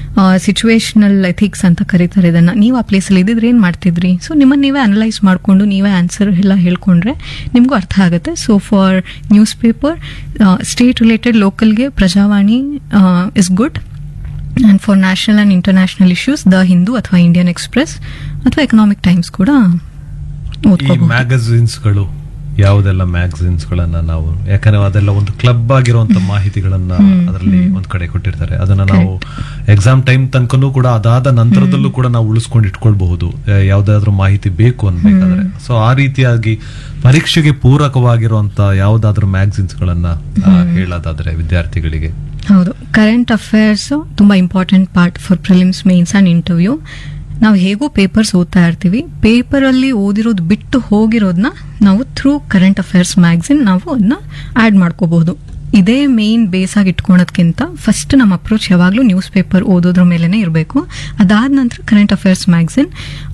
ಸಿಚುವೇಶನಲ್ ಎಥಿಕ್ಸ್ ಅಂತ ಕರೀತಾರೆ ಇದನ್ನ, ನೀವು ಆ ಪ್ಲೇಸ್ ಅಲ್ಲಿ ಇದ್ದಿದ್ರೆ ಏನ್ ಮಾಡ್ತಿದ್ರಿ. ಸೊ ನಿಮ್ಮನ್ನ ನೀವೇ ಅನಲೈಸ್ ಮಾಡ್ಕೊಂಡು ನೀವೇ ಆನ್ಸರ್ ಎಲ್ಲ ಹೇಳ್ಕೊಂಡ್ರೆ ನಿಮ್ಗೂ ಅರ್ಥ ಆಗುತ್ತೆ. So for news paper state related ಲೋಕಲ್ಗೆ Prajavani is good. And for national and international issues the Hindu ಅಥವಾ ಇಂಡಿಯನ್ ಎಕ್ಸ್ಪ್ರೆಸ್ ಅಥವಾ ಎಕನಾಮಿಕ್ ಟೈಮ್ಸ್ ಕೂಡ ಓದ್ಕೋಬಹುದು. ಮ್ಯಾಗಝಿನ್ಸ್ ಗಳು ಯಾವುದೆಲ್ಲ ಮ್ಯಾಗಝಿನ್ಸ್ ಗಳನ್ನ ನಾವು, ಯಾಕಂದ್ರೆ ಅದೆಲ್ಲ ಒಂದು ಕ್ಲಬ್ ಆಗಿರುವಂತ ಮಾಹಿತಿಗಳನ್ನ ಅದರಲ್ಲಿ ಒಂದ್ ಕಡೆ ಕೊಟ್ಟಿರ್ತಾರೆ. ಅದನ್ನ ನಾವು ಎಕ್ಸಾಮ್ ಟೈಮ್ ತನಕನೂ ಕೂಡ, ಅದಾದ ನಂತರದಲ್ಲೂ ಕೂಡ ನಾವು ಉಳಿಸ್ಕೊಂಡು ಇಟ್ಕೊಳ್ಬಹುದು ಯಾವ್ದಾದ್ರು ಮಾಹಿತಿ ಬೇಕು ಅನ್ಬೇಕಾದ್ರೆ. ಸೊ ಆ ರೀತಿಯಾಗಿ ಪರೀಕ್ಷೆಗೆ ಪೂರಕವಾಗಿರುವಂತ ಯಾವ್ದಾದ್ರು ಮ್ಯಾಗಝಿನ್ಸ್ ಗಳನ್ನ ಹೇಳೋದಾದ್ರೆ ವಿದ್ಯಾರ್ಥಿಗಳಿಗೆ. ಹೌದು, ಕರೆಂಟ್ ಅಫೇರ್ಸ್ ತುಂಬಾ important part for prelims, mains and interview. ನಾವು ಹೇಗೂ ಪೇಪರ್ಸ್ ಓದ್ತಾ ಇರ್ತೀವಿ, ಪೇಪರ್ ಅಲ್ಲಿ ಓದಿರೋದು ಬಿಟ್ಟು ಹೋಗಿರೋದನ್ನ ನಾವು ಥ್ರೂ ಕರೆಂಟ್ ಅಫೇರ್ಸ್ ಮ್ಯಾಗಝಿನ್ ನಾವು ಅದನ್ನ ಆಡ್ ಮಾಡ್ಕೋಬಹುದು. ಇದೇ ಮೇನ್ ಬೇಸ್ ಆಗಿ ಇಟ್ಕೊಳೋದಕ್ಕಿಂತ ಫಸ್ಟ್ ನಮ್ಮ ಅಪ್ರೋಚ್ ಯಾವಾಗ್ಲೂ ನ್ಯೂಸ್ ಪೇಪರ್ ಓದೋದ್ರ ಮೇಲೆನೆ ಇರಬೇಕು. ಅದಾದ ನಂತರ ಕರೆಂಟ್ ಅಫೇರ್ಸ್ ಮ್ಯಾಗಝಿನ್.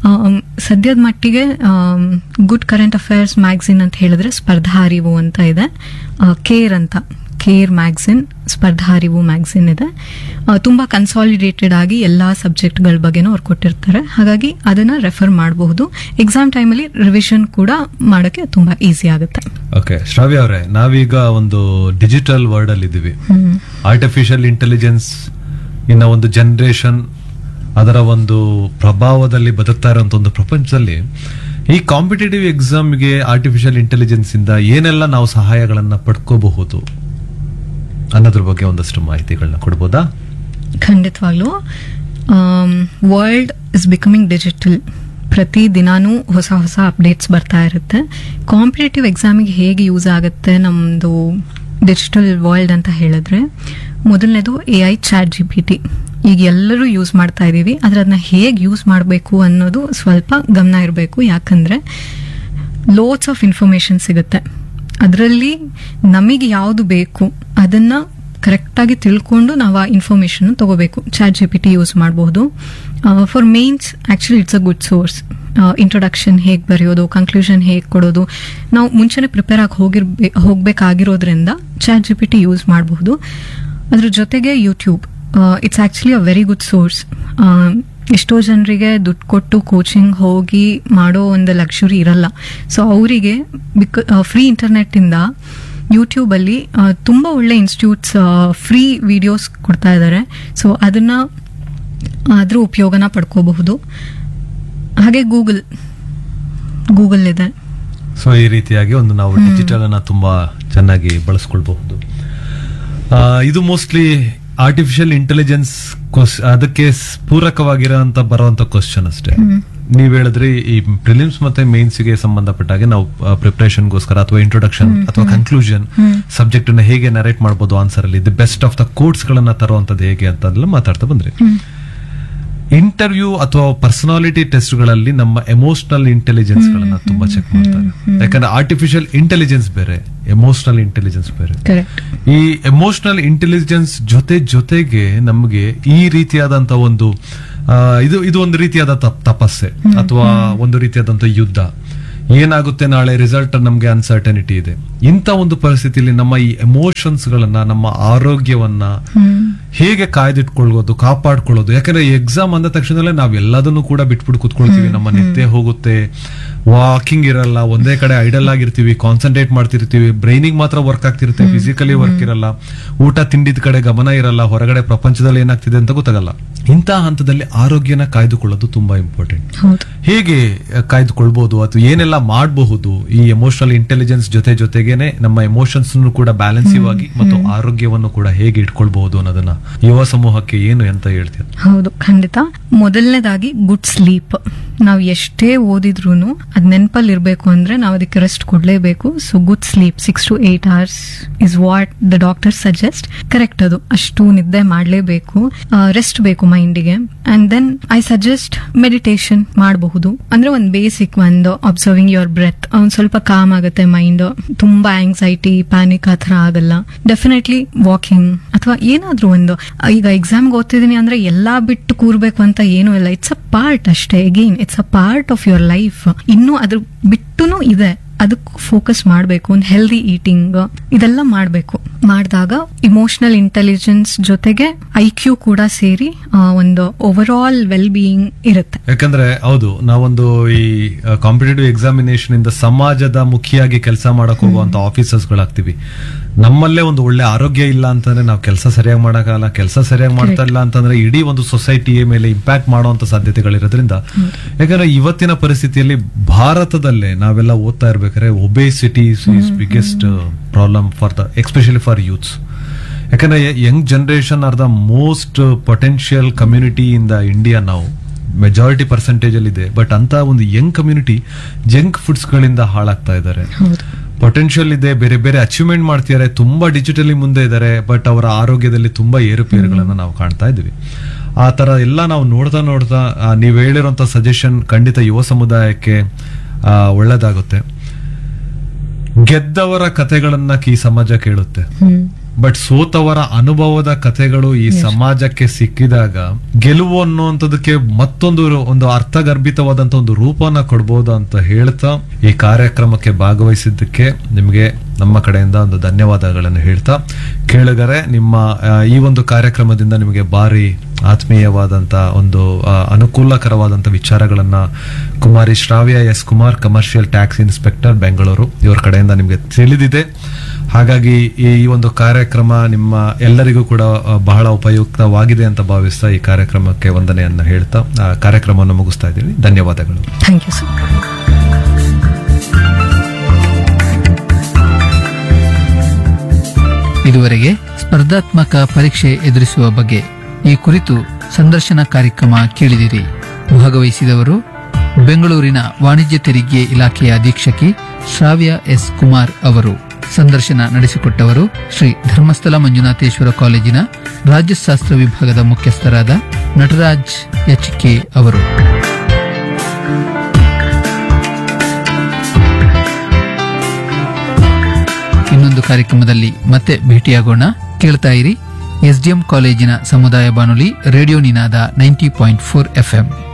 ಸದ್ಯದ ಮಟ್ಟಿಗೆ ಗುಡ್ ಕರೆಂಟ್ ಅಫೇರ್ಸ್ ಮ್ಯಾಗಝಿನ್ ಅಂತ ಹೇಳಿದ್ರೆ ಸ್ಪರ್ಧಾ ಅರಿವು ಅಂತ ಇದೆ, ಕೇರ್ ಅಂತ, ಕೇರ್ ಮ್ಯಾಗಝಿನ್, ಸ್ಪರ್ಧಾ ಅರಿವು ಮ್ಯಾಗಝಿನ್ ಇದೆ. ತುಂಬಾ ಕನ್ಸಾಲಿಡೇಟೆಡ್ ಆಗಿ ಎಲ್ಲಾ ಸಬ್ಜೆಕ್ಟ್ ಗಳ ಬಗ್ಗೆನೂ ಅವ್ರು ಕೊಟ್ಟಿರ್ತಾರೆ. ಹಾಗಾಗಿ ಅದನ್ನ ರೆಫರ್ ಮಾಡಬಹುದು. ಎಕ್ಸಾಮ್ ಟೈಮ್ ಅಲ್ಲಿ ರಿವಿಷನ್ ಕೂಡ ಮಾಡಕ್ಕೆ ತುಂಬಾ ಈಸಿ ಆಗುತ್ತೆ. ಓಕೆ, ಶ್ರಾವ್ಯ ಅವರೇ, ನಾವೀಗ ಒಂದು ಡಿಜಿಟಲ್ ವರ್ಲ್ಡ್ ಅಲ್ಲಿ ಇದ್ದೀವಿ. ಆರ್ಟಿಫಿಷಿಯಲ್ ಇಂಟೆಲಿಜೆನ್ಸ್ ಇನ್ನ ಒಂದು ಜನರೇಷನ್, ಅದರ ಒಂದು ಪ್ರಭಾವದಲ್ಲಿ ಬದುಕ್ತಾ ಇರುವಂತ ಒಂದು ಪ್ರಪಂಚದಲ್ಲಿ ಈ ಕಾಂಪಿಟೇಟಿವ್ ಎಕ್ಸಾಮ್ಗೆ ಆರ್ಟಿಫಿಷಿಯಲ್ ಇಂಟೆಲಿಜೆನ್ಸ್ ಇಂದ ಏನೆಲ್ಲ ನಾವು ಸಹಾಯಗಳನ್ನ ಪಡ್ಕೋಬಹುದು ಅನ್ನೋದ್ರ ಬಗ್ಗೆ ಒಂದಷ್ಟು ಮಾಹಿತಿಗಳನ್ನ ಕೊಡ್ಬೋದಾ? ಖಂಡಿತವಾಗ್ಲೂ. World is becoming digital. ಪ್ರತಿ ದಿನಾನೂ ಹೊಸ ಹೊಸ ಅಪ್ಡೇಟ್ಸ್ ಬರ್ತಾ ಇರುತ್ತೆ. ಕಾಂಪಿಟೇಟಿವ್ ಎಕ್ಸಾಮಿಗೆ ಹೇಗೆ ಯೂಸ್ ಆಗುತ್ತೆ ನಮ್ದು ಡಿಜಿಟಲ್ ವರ್ಲ್ಡ್ ಅಂತ ಹೇಳಿದ್ರೆ, ಮೊದಲನೇದು AI ChatGPT. ಈಗ ಎಲ್ಲರೂ ಯೂಸ್ ಮಾಡ್ತಾ ಇದೀವಿ, ಆದ್ರೆ ಅದನ್ನ ಹೇಗೆ ಯೂಸ್ ಮಾಡಬೇಕು ಅನ್ನೋದು ಸ್ವಲ್ಪ ಗಮನ ಇರಬೇಕು. ಯಾಕಂದ್ರೆ ಲೋಡ್ಸ್ ಆಫ್ ಇನ್ಫಾರ್ಮೇಶನ್ ಸಿಗುತ್ತೆ, ಅದರಲ್ಲಿ ನಮಗೆ ಯಾವುದು ಬೇಕು ಅದನ್ನ ಕರೆಕ್ಟ್ ಆಗಿ ತಿಳ್ಕೊಂಡು ನಾವು ಆ ಇನ್ಫಾರ್ಮೇಶನ್ ತಗೋಬೇಕು. ChatGPT ಯೂಸ್ ಮಾಡಬಹುದು. For mains actually it's a good source. Introduction ಹೇಗೆ ಬರೆಯೋದು, ಕನ್ಕ್ಲೂಷನ್ ಹೇಗೆ ಕೊಡೋದು, ನಾವು ಮುಂಚೆನೆ ಪ್ರಿಪೇರ್ ಆಗಿ ಹೋಗ್ಬೇಕಾಗಿರೋದ್ರಿಂದ ChatGPT ಯೂಸ್ ಮಾಡಬಹುದು. ಅದ್ರ ಜೊತೆಗೆ YouTube, it's actually a very good source. ಎಷ್ಟೋ ಜನರಿಗೆ ದುಡ್ಡು ಕೊಟ್ಟು ಕೋಚಿಂಗ್ ಹೋಗಿ ಮಾಡೋ ಒಂದು ಲಕ್ಸುರಿ ಇರಲ್ಲ. ಸೊ ಅವರಿಗೆ ಫ್ರೀ ಇಂಟರ್ನೆಟ್ ಇಂದ ಯೂಟ್ಯೂಬ್ ಅಲ್ಲಿ ತುಂಬಾ ಒಳ್ಳೆ ಇನ್ಸ್ಟಿಟ್ಯೂಟ್ಸ್ ಫ್ರೀ ವಿಡಿಯೋಸ್ ಕೊಡ್ತಾ ಇದ್ದಾರೆ. ಸೊ ಅದನ್ನ ಅದ್ರ ಉಪಯೋಗನ ಪಡ್ಕೋಬಹುದು. ಹಾಗೆ ಗೂಗಲ್ ಇದೆ. ಸೊ ಈ ರೀತಿಯಾಗಿ ಒಂದು ನಾವು ಡಿಜಿಟಲ್ ಅನ್ನ ತುಂಬಾ ಚೆನ್ನಾಗಿ ಬಳಸ್ಕೊಳ್ಬಹುದು. ಇದು ಮೋಸ್ಟ್ಲಿ ಆರ್ಟಿಫಿಷಿಯಲ್ ಇಂಟೆಲಿಜೆನ್ಸ್ ಅದಕ್ಕೆ ಪೂರಕವಾಗಿರೋಂತ ಬರುವಂತ ಕ್ವಶನ್ ಅಷ್ಟೇ. ನೀವ್ ಹೇಳಿದ್ರಿ ಈ ಪ್ರಿಲಿಮ್ಸ್ ಮತ್ತೆ ಮೇನ್ಸ್ ಗೆ ಸಂಬಂಧಪಟ್ಟಾಗೆ ನಾವು ಪ್ರಿಪರೇಷನ್ಗೋಸ್ಕರ ಅಥವಾ ಇಂಟ್ರೊಡಕ್ಷನ್ ಅಥವಾ ಕನ್ಕ್ಲೂಷನ್ ಸಬ್ಜೆಕ್ಟ್ ಅನ್ನ ಹೇಗೆ ನರೇಟ್ ಮಾಡಬಹುದು ಆನ್ಸರ್ ಅಲ್ಲಿ, the best of the quotes ಗಳನ್ನ ತರುವಂತದ್ದು ಹೇಗೆ ಅಂತ ಮಾತಾಡ್ತಾ ಬಂದ್ರಿ. ಇಂಟರ್ವ್ಯೂ ಅಥವಾ ಪರ್ಸನಾಲಿಟಿ ಟೆಸ್ಟ್ ಗಳಲ್ಲಿ ನಮ್ಮ ಎಮೋಷನಲ್ ಇಂಟೆಲಿಜೆನ್ಸ್ ಗಳನ್ನ ತುಂಬಾ ಚೆಕ್ ಮಾಡ್ತಾರೆ. ಯಾಕಂದ್ರೆ ಆರ್ಟಿಫಿಷಿಯಲ್ ಇಂಟೆಲಿಜೆನ್ಸ್ ಬೇರೆ, ಎಮೋಷನಲ್ ಇಂಟೆಲಿಜೆನ್ಸ್ ಬೇರೆ. ಈ ಎಮೋಷನಲ್ ಇಂಟೆಲಿಜೆನ್ಸ್ ಜೊತೆಗೆ ನಮಗೆ ಈ ರೀತಿಯಾದಂತ ಒಂದು ಇದು ಒಂದು ರೀತಿಯಾದ ತಪಸ್ಸೆ ಅಥವಾ ಒಂದು ರೀತಿಯಾದಂತ ಯುದ್ಧ. ಏನಾಗುತ್ತೆ ನಾಳೆ ರಿಸಲ್ಟ್ ನಮ್ಗೆ ಅನ್ಸರ್ಟನಿಟಿ ಇದೆ. ಇಂಥ ಒಂದು ಪರಿಸ್ಥಿತಿಯಲ್ಲಿ ನಮ್ಮ ಈ ಎಮೋಷನ್ಸ್ ಗಳನ್ನ, ನಮ್ಮ ಆರೋಗ್ಯವನ್ನ ಹೇಗೆ ಕಾಯ್ದಿಟ್ಕೊಳ್ಳೋದು, ಕಾಪಾಡ್ಕೊಳ್ಳೋದು? ಯಾಕಂದ್ರೆ ಎಕ್ಸಾಮ್ ಅಂದ ತಕ್ಷಣದಲ್ಲೇ ನಾವ್ ಎಲ್ಲದನ್ನು ಕೂಡ ಬಿಟ್ಬಿಟ್ಟು ಕುತ್ಕೊಳ್ತೀವಿ. ನಮ್ಮ ನಿದ್ದೆ ಹೋಗುತ್ತೆ, ವಾಕಿಂಗ್ ಇರಲ್ಲ, ಒಂದೇ ಕಡೆ ಐಡಲ್ ಆಗಿರ್ತೀವಿ, ಕಾನ್ಸಂಟ್ರೇಟ್ ಮಾಡ್ತಿರ್ತೀವಿ, ಬ್ರೈನಿಗೆ ಮಾತ್ರ ವರ್ಕ್ ಆಗ್ತಿರುತ್ತೆ, ಫಿಸಿಕಲಿ ವರ್ಕ್ ಇರಲ್ಲ, ಊಟ ತಿಂಡಿದ ಕಡೆ ಗಮನ ಇರಲ್ಲ, ಹೊರಗಡೆ ಪ್ರಪಂಚದಲ್ಲಿ ಏನಾಗ್ತಿದೆ ಅಂತ ಗೊತ್ತಾಗಲ್ಲ. ಇಂತಹ ಹಂತದಲ್ಲಿ ಆರೋಗ್ಯನ ಕಾಯ್ದುಕೊಳ್ಳೋದು ತುಂಬಾ ಇಂಪಾರ್ಟೆಂಟ್. ಹೇಗೆ ಕಾಯ್ದುಕೊಳ್ಬಹುದು ಅಥವಾ ಏನೆಲ್ಲ ಮಾಡಬಹುದು? ಈ ಎಮೋಷನಲ್ ಇಂಟೆಲಿಜೆನ್ಸ್ ಜೊತೆಗೇನೆ ನಮ್ಮ ಎಮೋಷನ್ಸ್ ಕೂಡ ಬ್ಯಾಲೆನ್ಸಿವ್ ಆಗಿ ಮತ್ತು ಆರೋಗ್ಯವನ್ನು ಕೂಡ ಹೇಗೆ ಇಟ್ಕೊಳ್ಬಹುದು ಅನ್ನೋದನ್ನ ಯುವ ಸಮೂಹಕ್ಕೆ ಏನು ಅಂತ ಹೇಳ್ತೀರ? ಹೌದು, ಖಂಡಿತ. ಮೊದಲನೇದಾಗಿ ಗುಡ್ ಸ್ಲೀಪ್. ನಾವು ಎಷ್ಟೇ ಓದಿದ್ರೂನು ಅದ್ ನೆನಪಲ್ಲಿ ಇರ್ಬೇಕು ಅಂದ್ರೆ ನಾವು ಅದಕ್ಕೆ rest ಕೊಡ್ಲೇಬೇಕು. So good sleep 6 to 8 hours is what the doctor suggest. Correct, ಅದು ಅಷ್ಟು ನಿದ್ದೆ ಮಾಡ್ಲೇಬೇಕು. ರೆಸ್ಟ್ ಬೇಕು ಮೈಂಡಿಗೆ. And then I suggest meditation ಮಾಡಬಹುದು. ಅಂದ್ರೆ ಒಂದು ಬೇಸಿಕ್ ಒಂದು ಅಬ್ಸರ್ವಿಂಗ್ ಯುವರ್ ಬ್ರೆತ್, ಒಂದ್ ಸ್ವಲ್ಪ ಕಾಮ್ ಆಗುತ್ತೆ ಮೈಂಡ್. ತುಂಬಾ ಆಂಗ್ಸೈಟಿ, ಪ್ಯಾನಿಕ್ ಆತರ ಆಗಲ್ಲ. ಡೆಫಿನೆಟ್ಲಿ ವಾಕಿಂಗ್ ಅಥವಾ ಏನಾದ್ರೂ ಒಂದು, ಈಗ ಎಕ್ಸಾಮ್ಗೆ ಓದ್ತಿದೀನಿ ಅಂದ್ರೆ ಎಲ್ಲಾ ಬಿಟ್ಟು ಕೂರ್ಬೇಕು ಅಂತ ಏನೂ ಇಲ್ಲ. ಇಟ್ಸ್ ಅ ಪಾರ್ಟ್ ಅಷ್ಟೇ. Again it's a part of your life. ಇನ್ನು ಅದ್ರ ಬಿಟ್ಟುನು ಇದೆ, ಅದಕ್ಕೂ ಫೋಕಸ್ ಮಾಡಬೇಕು. ಒಂದು ಹೆಲ್ದಿ ಈಟಿಂಗ್ ಇದೆಲ್ಲ ಮಾಡಬೇಕು. ಮಾಡಿದಾಗ ಇಮೋಷನಲ್ ಇಂಟೆಲಿಜೆನ್ಸ್ ಜೊತೆಗೆ IQ ಕೂಡ ಸೇರಿ ಒಂದು ಓವರ್ ಆಲ್ ವೆಲ್ ಬೀಯಿಂಗ್ ಇರುತ್ತೆ. ಯಾಕಂದ್ರೆ ಹೌದು, ನಾವೊಂದು ಈ ಕಾಂಪಿಟೇಟಿವ್ ಎಕ್ಸಾಮಿನೇಷನ್ ಇಂದ ಸಮಾಜದ ಮುಖಿಯಾಗಿ ಕೆಲಸ ಮಾಡಕ್ ಹೋಗುವಂತ ಆಫೀಸರ್ಸ್ ಗಳಾಗ್ತಿವಿ. ನಮ್ಮಲ್ಲೇ ಒಂದು ಒಳ್ಳೆ ಆರೋಗ್ಯ ಇಲ್ಲ ಅಂತಂದ್ರೆ ನಾವು ಕೆಲಸ ಸರಿಯಾಗಿ ಮಾಡಕ್ಕಾಗಲ್ಲ. ಕೆಲಸ ಸರಿಯಾಗಿ ಮಾಡ್ತಾ ಇಲ್ಲ ಅಂತಂದ್ರೆ ಇಡೀ ಒಂದು ಸೊಸೈಟಿಯ ಮೇಲೆ ಇಂಪ್ಯಾಕ್ಟ್ ಮಾಡುವಂತ ಸಾಧ್ಯತೆಗಳಿರೋದ್ರಿಂದ, ಯಾಕಂದ್ರೆ ಇವತ್ತಿನ ಪರಿಸ್ಥಿತಿಯಲ್ಲಿ ಭಾರತದಲ್ಲೇ ನಾವೆಲ್ಲ ಓದ್ತಾ ಇರ್ಬೇಕಾದ್ರೆ obesity is biggest problem for the especially for youths. ಯಾಕಂದ್ರೆ Young generation are the most potential community in the India. ನಾವು ಮೆಜಾರಿಟಿ ಪರ್ಸೆಂಟೇಜ್ ಅಲ್ಲಿ ಇದೆ, ಬಟ್ ಅಂತ ಒಂದು ಯಂಗ್ ಕಮ್ಯುನಿಟಿ ಜಂಕ್ ಫುಡ್ಸ್ ಗಳಿಂದ ಹಾಳಾಗ್ತಾ ಇದ್ದಾರೆ. ಪೊಟೆನ್ಶಿಯಲ್ ಇದೆ, ಬೇರೆ ಬೇರೆ ಅಚೀವ್ಮೆಂಟ್ ಮಾಡ್ತಿದ್ದಾರೆ, ತುಂಬಾ ಡಿಜಿಟಲಿ ಮುಂದೆ ಇದ್ದಾರೆ, ಬಟ್ ಅವರ ಆರೋಗ್ಯದಲ್ಲಿ ತುಂಬಾ ಏರುಪೇರುಗಳನ್ನ ನಾವು ಕಾಣ್ತಾ ಇದ್ವಿ. ಆ ತರ ಎಲ್ಲ ನಾವು ನೋಡ್ತಾ ನೀವು ಹೇಳಿರುವಂತ ಸಜೆಷನ್ ಖಂಡಿತ ಯುವ ಸಮುದಾಯಕ್ಕೆ ಒಳ್ಳೇದಾಗುತ್ತೆ. ಗೆದ್ದವರ ಕಥೆಗಳನ್ನ ಈ ಸಮಾಜ ಕೇಳುತ್ತೆ, ಬಟ್ ಸೋತವರ ಅನುಭವದ ಕಥೆಗಳು ಈ ಸಮಾಜಕ್ಕೆ ಸಿಕ್ಕಿದಾಗ ಗೆಲುವು ಅನ್ನುವಂಥದಕ್ಕೆ ಒಂದು ಅರ್ಥಗರ್ಭಿತವಾದಂತ ಒಂದು ರೂಪನ ಕೊಡ್ಬೋದು ಅಂತ ಹೇಳ್ತಾ ಈ ಕಾರ್ಯಕ್ರಮಕ್ಕೆ ಭಾಗವಹಿಸಿದ್ದಕ್ಕೆ ನಿಮಗೆ ನಮ್ಮ ಕಡೆಯಿಂದ ಒಂದು ಧನ್ಯವಾದಗಳನ್ನು ಹೇಳ್ತಾ, ಕೇಳುಗರೆ ನಿಮ್ಮ ಈ ಒಂದು ಕಾರ್ಯಕ್ರಮದಿಂದ ನಿಮಗೆ ಭಾರಿ ಆತ್ಮೀಯವಾದಂತ ಒಂದು ಅನುಕೂಲಕರವಾದಂತ ವಿಚಾರಗಳನ್ನ ಕುಮಾರಿ ಶ್ರಾವ್ಯ S Kumar, commercial tax inspector, Bengaluru, ಇವರ ಕಡೆಯಿಂದ ನಿಮಗೆ ತಿಳಿದಿದೆ. ಹಾಗಾಗಿ ಈ ಒಂದು ಕಾರ್ಯಕ್ರಮ ನಿಮ್ಮ ಎಲ್ಲರಿಗೂ ಕೂಡ ಬಹಳ ಉಪಯುಕ್ತವಾಗಿದೆ ಅಂತ ಭಾವಿಸ್ತಾ ಈ ಕಾರ್ಯಕ್ರಮಕ್ಕೆ ವಂದನೆಯನ್ನ ಹೇಳ್ತಾ ಕಾರ್ಯಕ್ರಮವನ್ನು ಮುಗಿಸ್ತಾ ಇದ್ದೀವಿ. ಧನ್ಯವಾದಗಳು. Thank you sir. ಇದುವರೆಗೆ ಸ್ಪರ್ಧಾತ್ಮಕ ಪರೀಕ್ಷೆ ಎದುರಿಸುವ ಬಗ್ಗೆ ಈ ಕುರಿತು ಸಂದರ್ಶನ ಕಾರ್ಯಕ್ರಮ ಕೇಳಿದಿರಿ. ಭಾಗವಹಿಸಿದವರು ಬೆಂಗಳೂರಿನ ವಾಣಿಜ್ಯ ತೆರಿಗೆ ಇಲಾಖೆಯ ಅಧೀಕ್ಷಕಿ ಶ್ರಾವ್ಯ ಎಸ್ ಕುಮಾರ್ ಅವರು. ಸಂದರ್ಶನ ನಡೆಸಿಕೊಟ್ಟವರು ಶ್ರೀ ಧರ್ಮಸ್ಥಳ ಮಂಜುನಾಥೇಶ್ವರ ಕಾಲೇಜಿನ ರಾಜ್ಯಶಾಸ್ತ್ರ ವಿಭಾಗದ ಮುಖ್ಯಸ್ಥರಾದ ನಟರಾಜ್ HK ಅವರು. ಇನ್ನೊಂದು ಕಾರ್ಯಕ್ರಮದಲ್ಲಿ ಮತ್ತೆ ಭೇಟಿಯಾಗೋಣ. ಕೇಳ್ತಾ ಇರಿ SDM ಕಾಲೇಜಿನ ಸಮುದಾಯ ಬಾನುಲಿ ರೇಡಿಯೋ ನಿನಾದ 90.4 FM.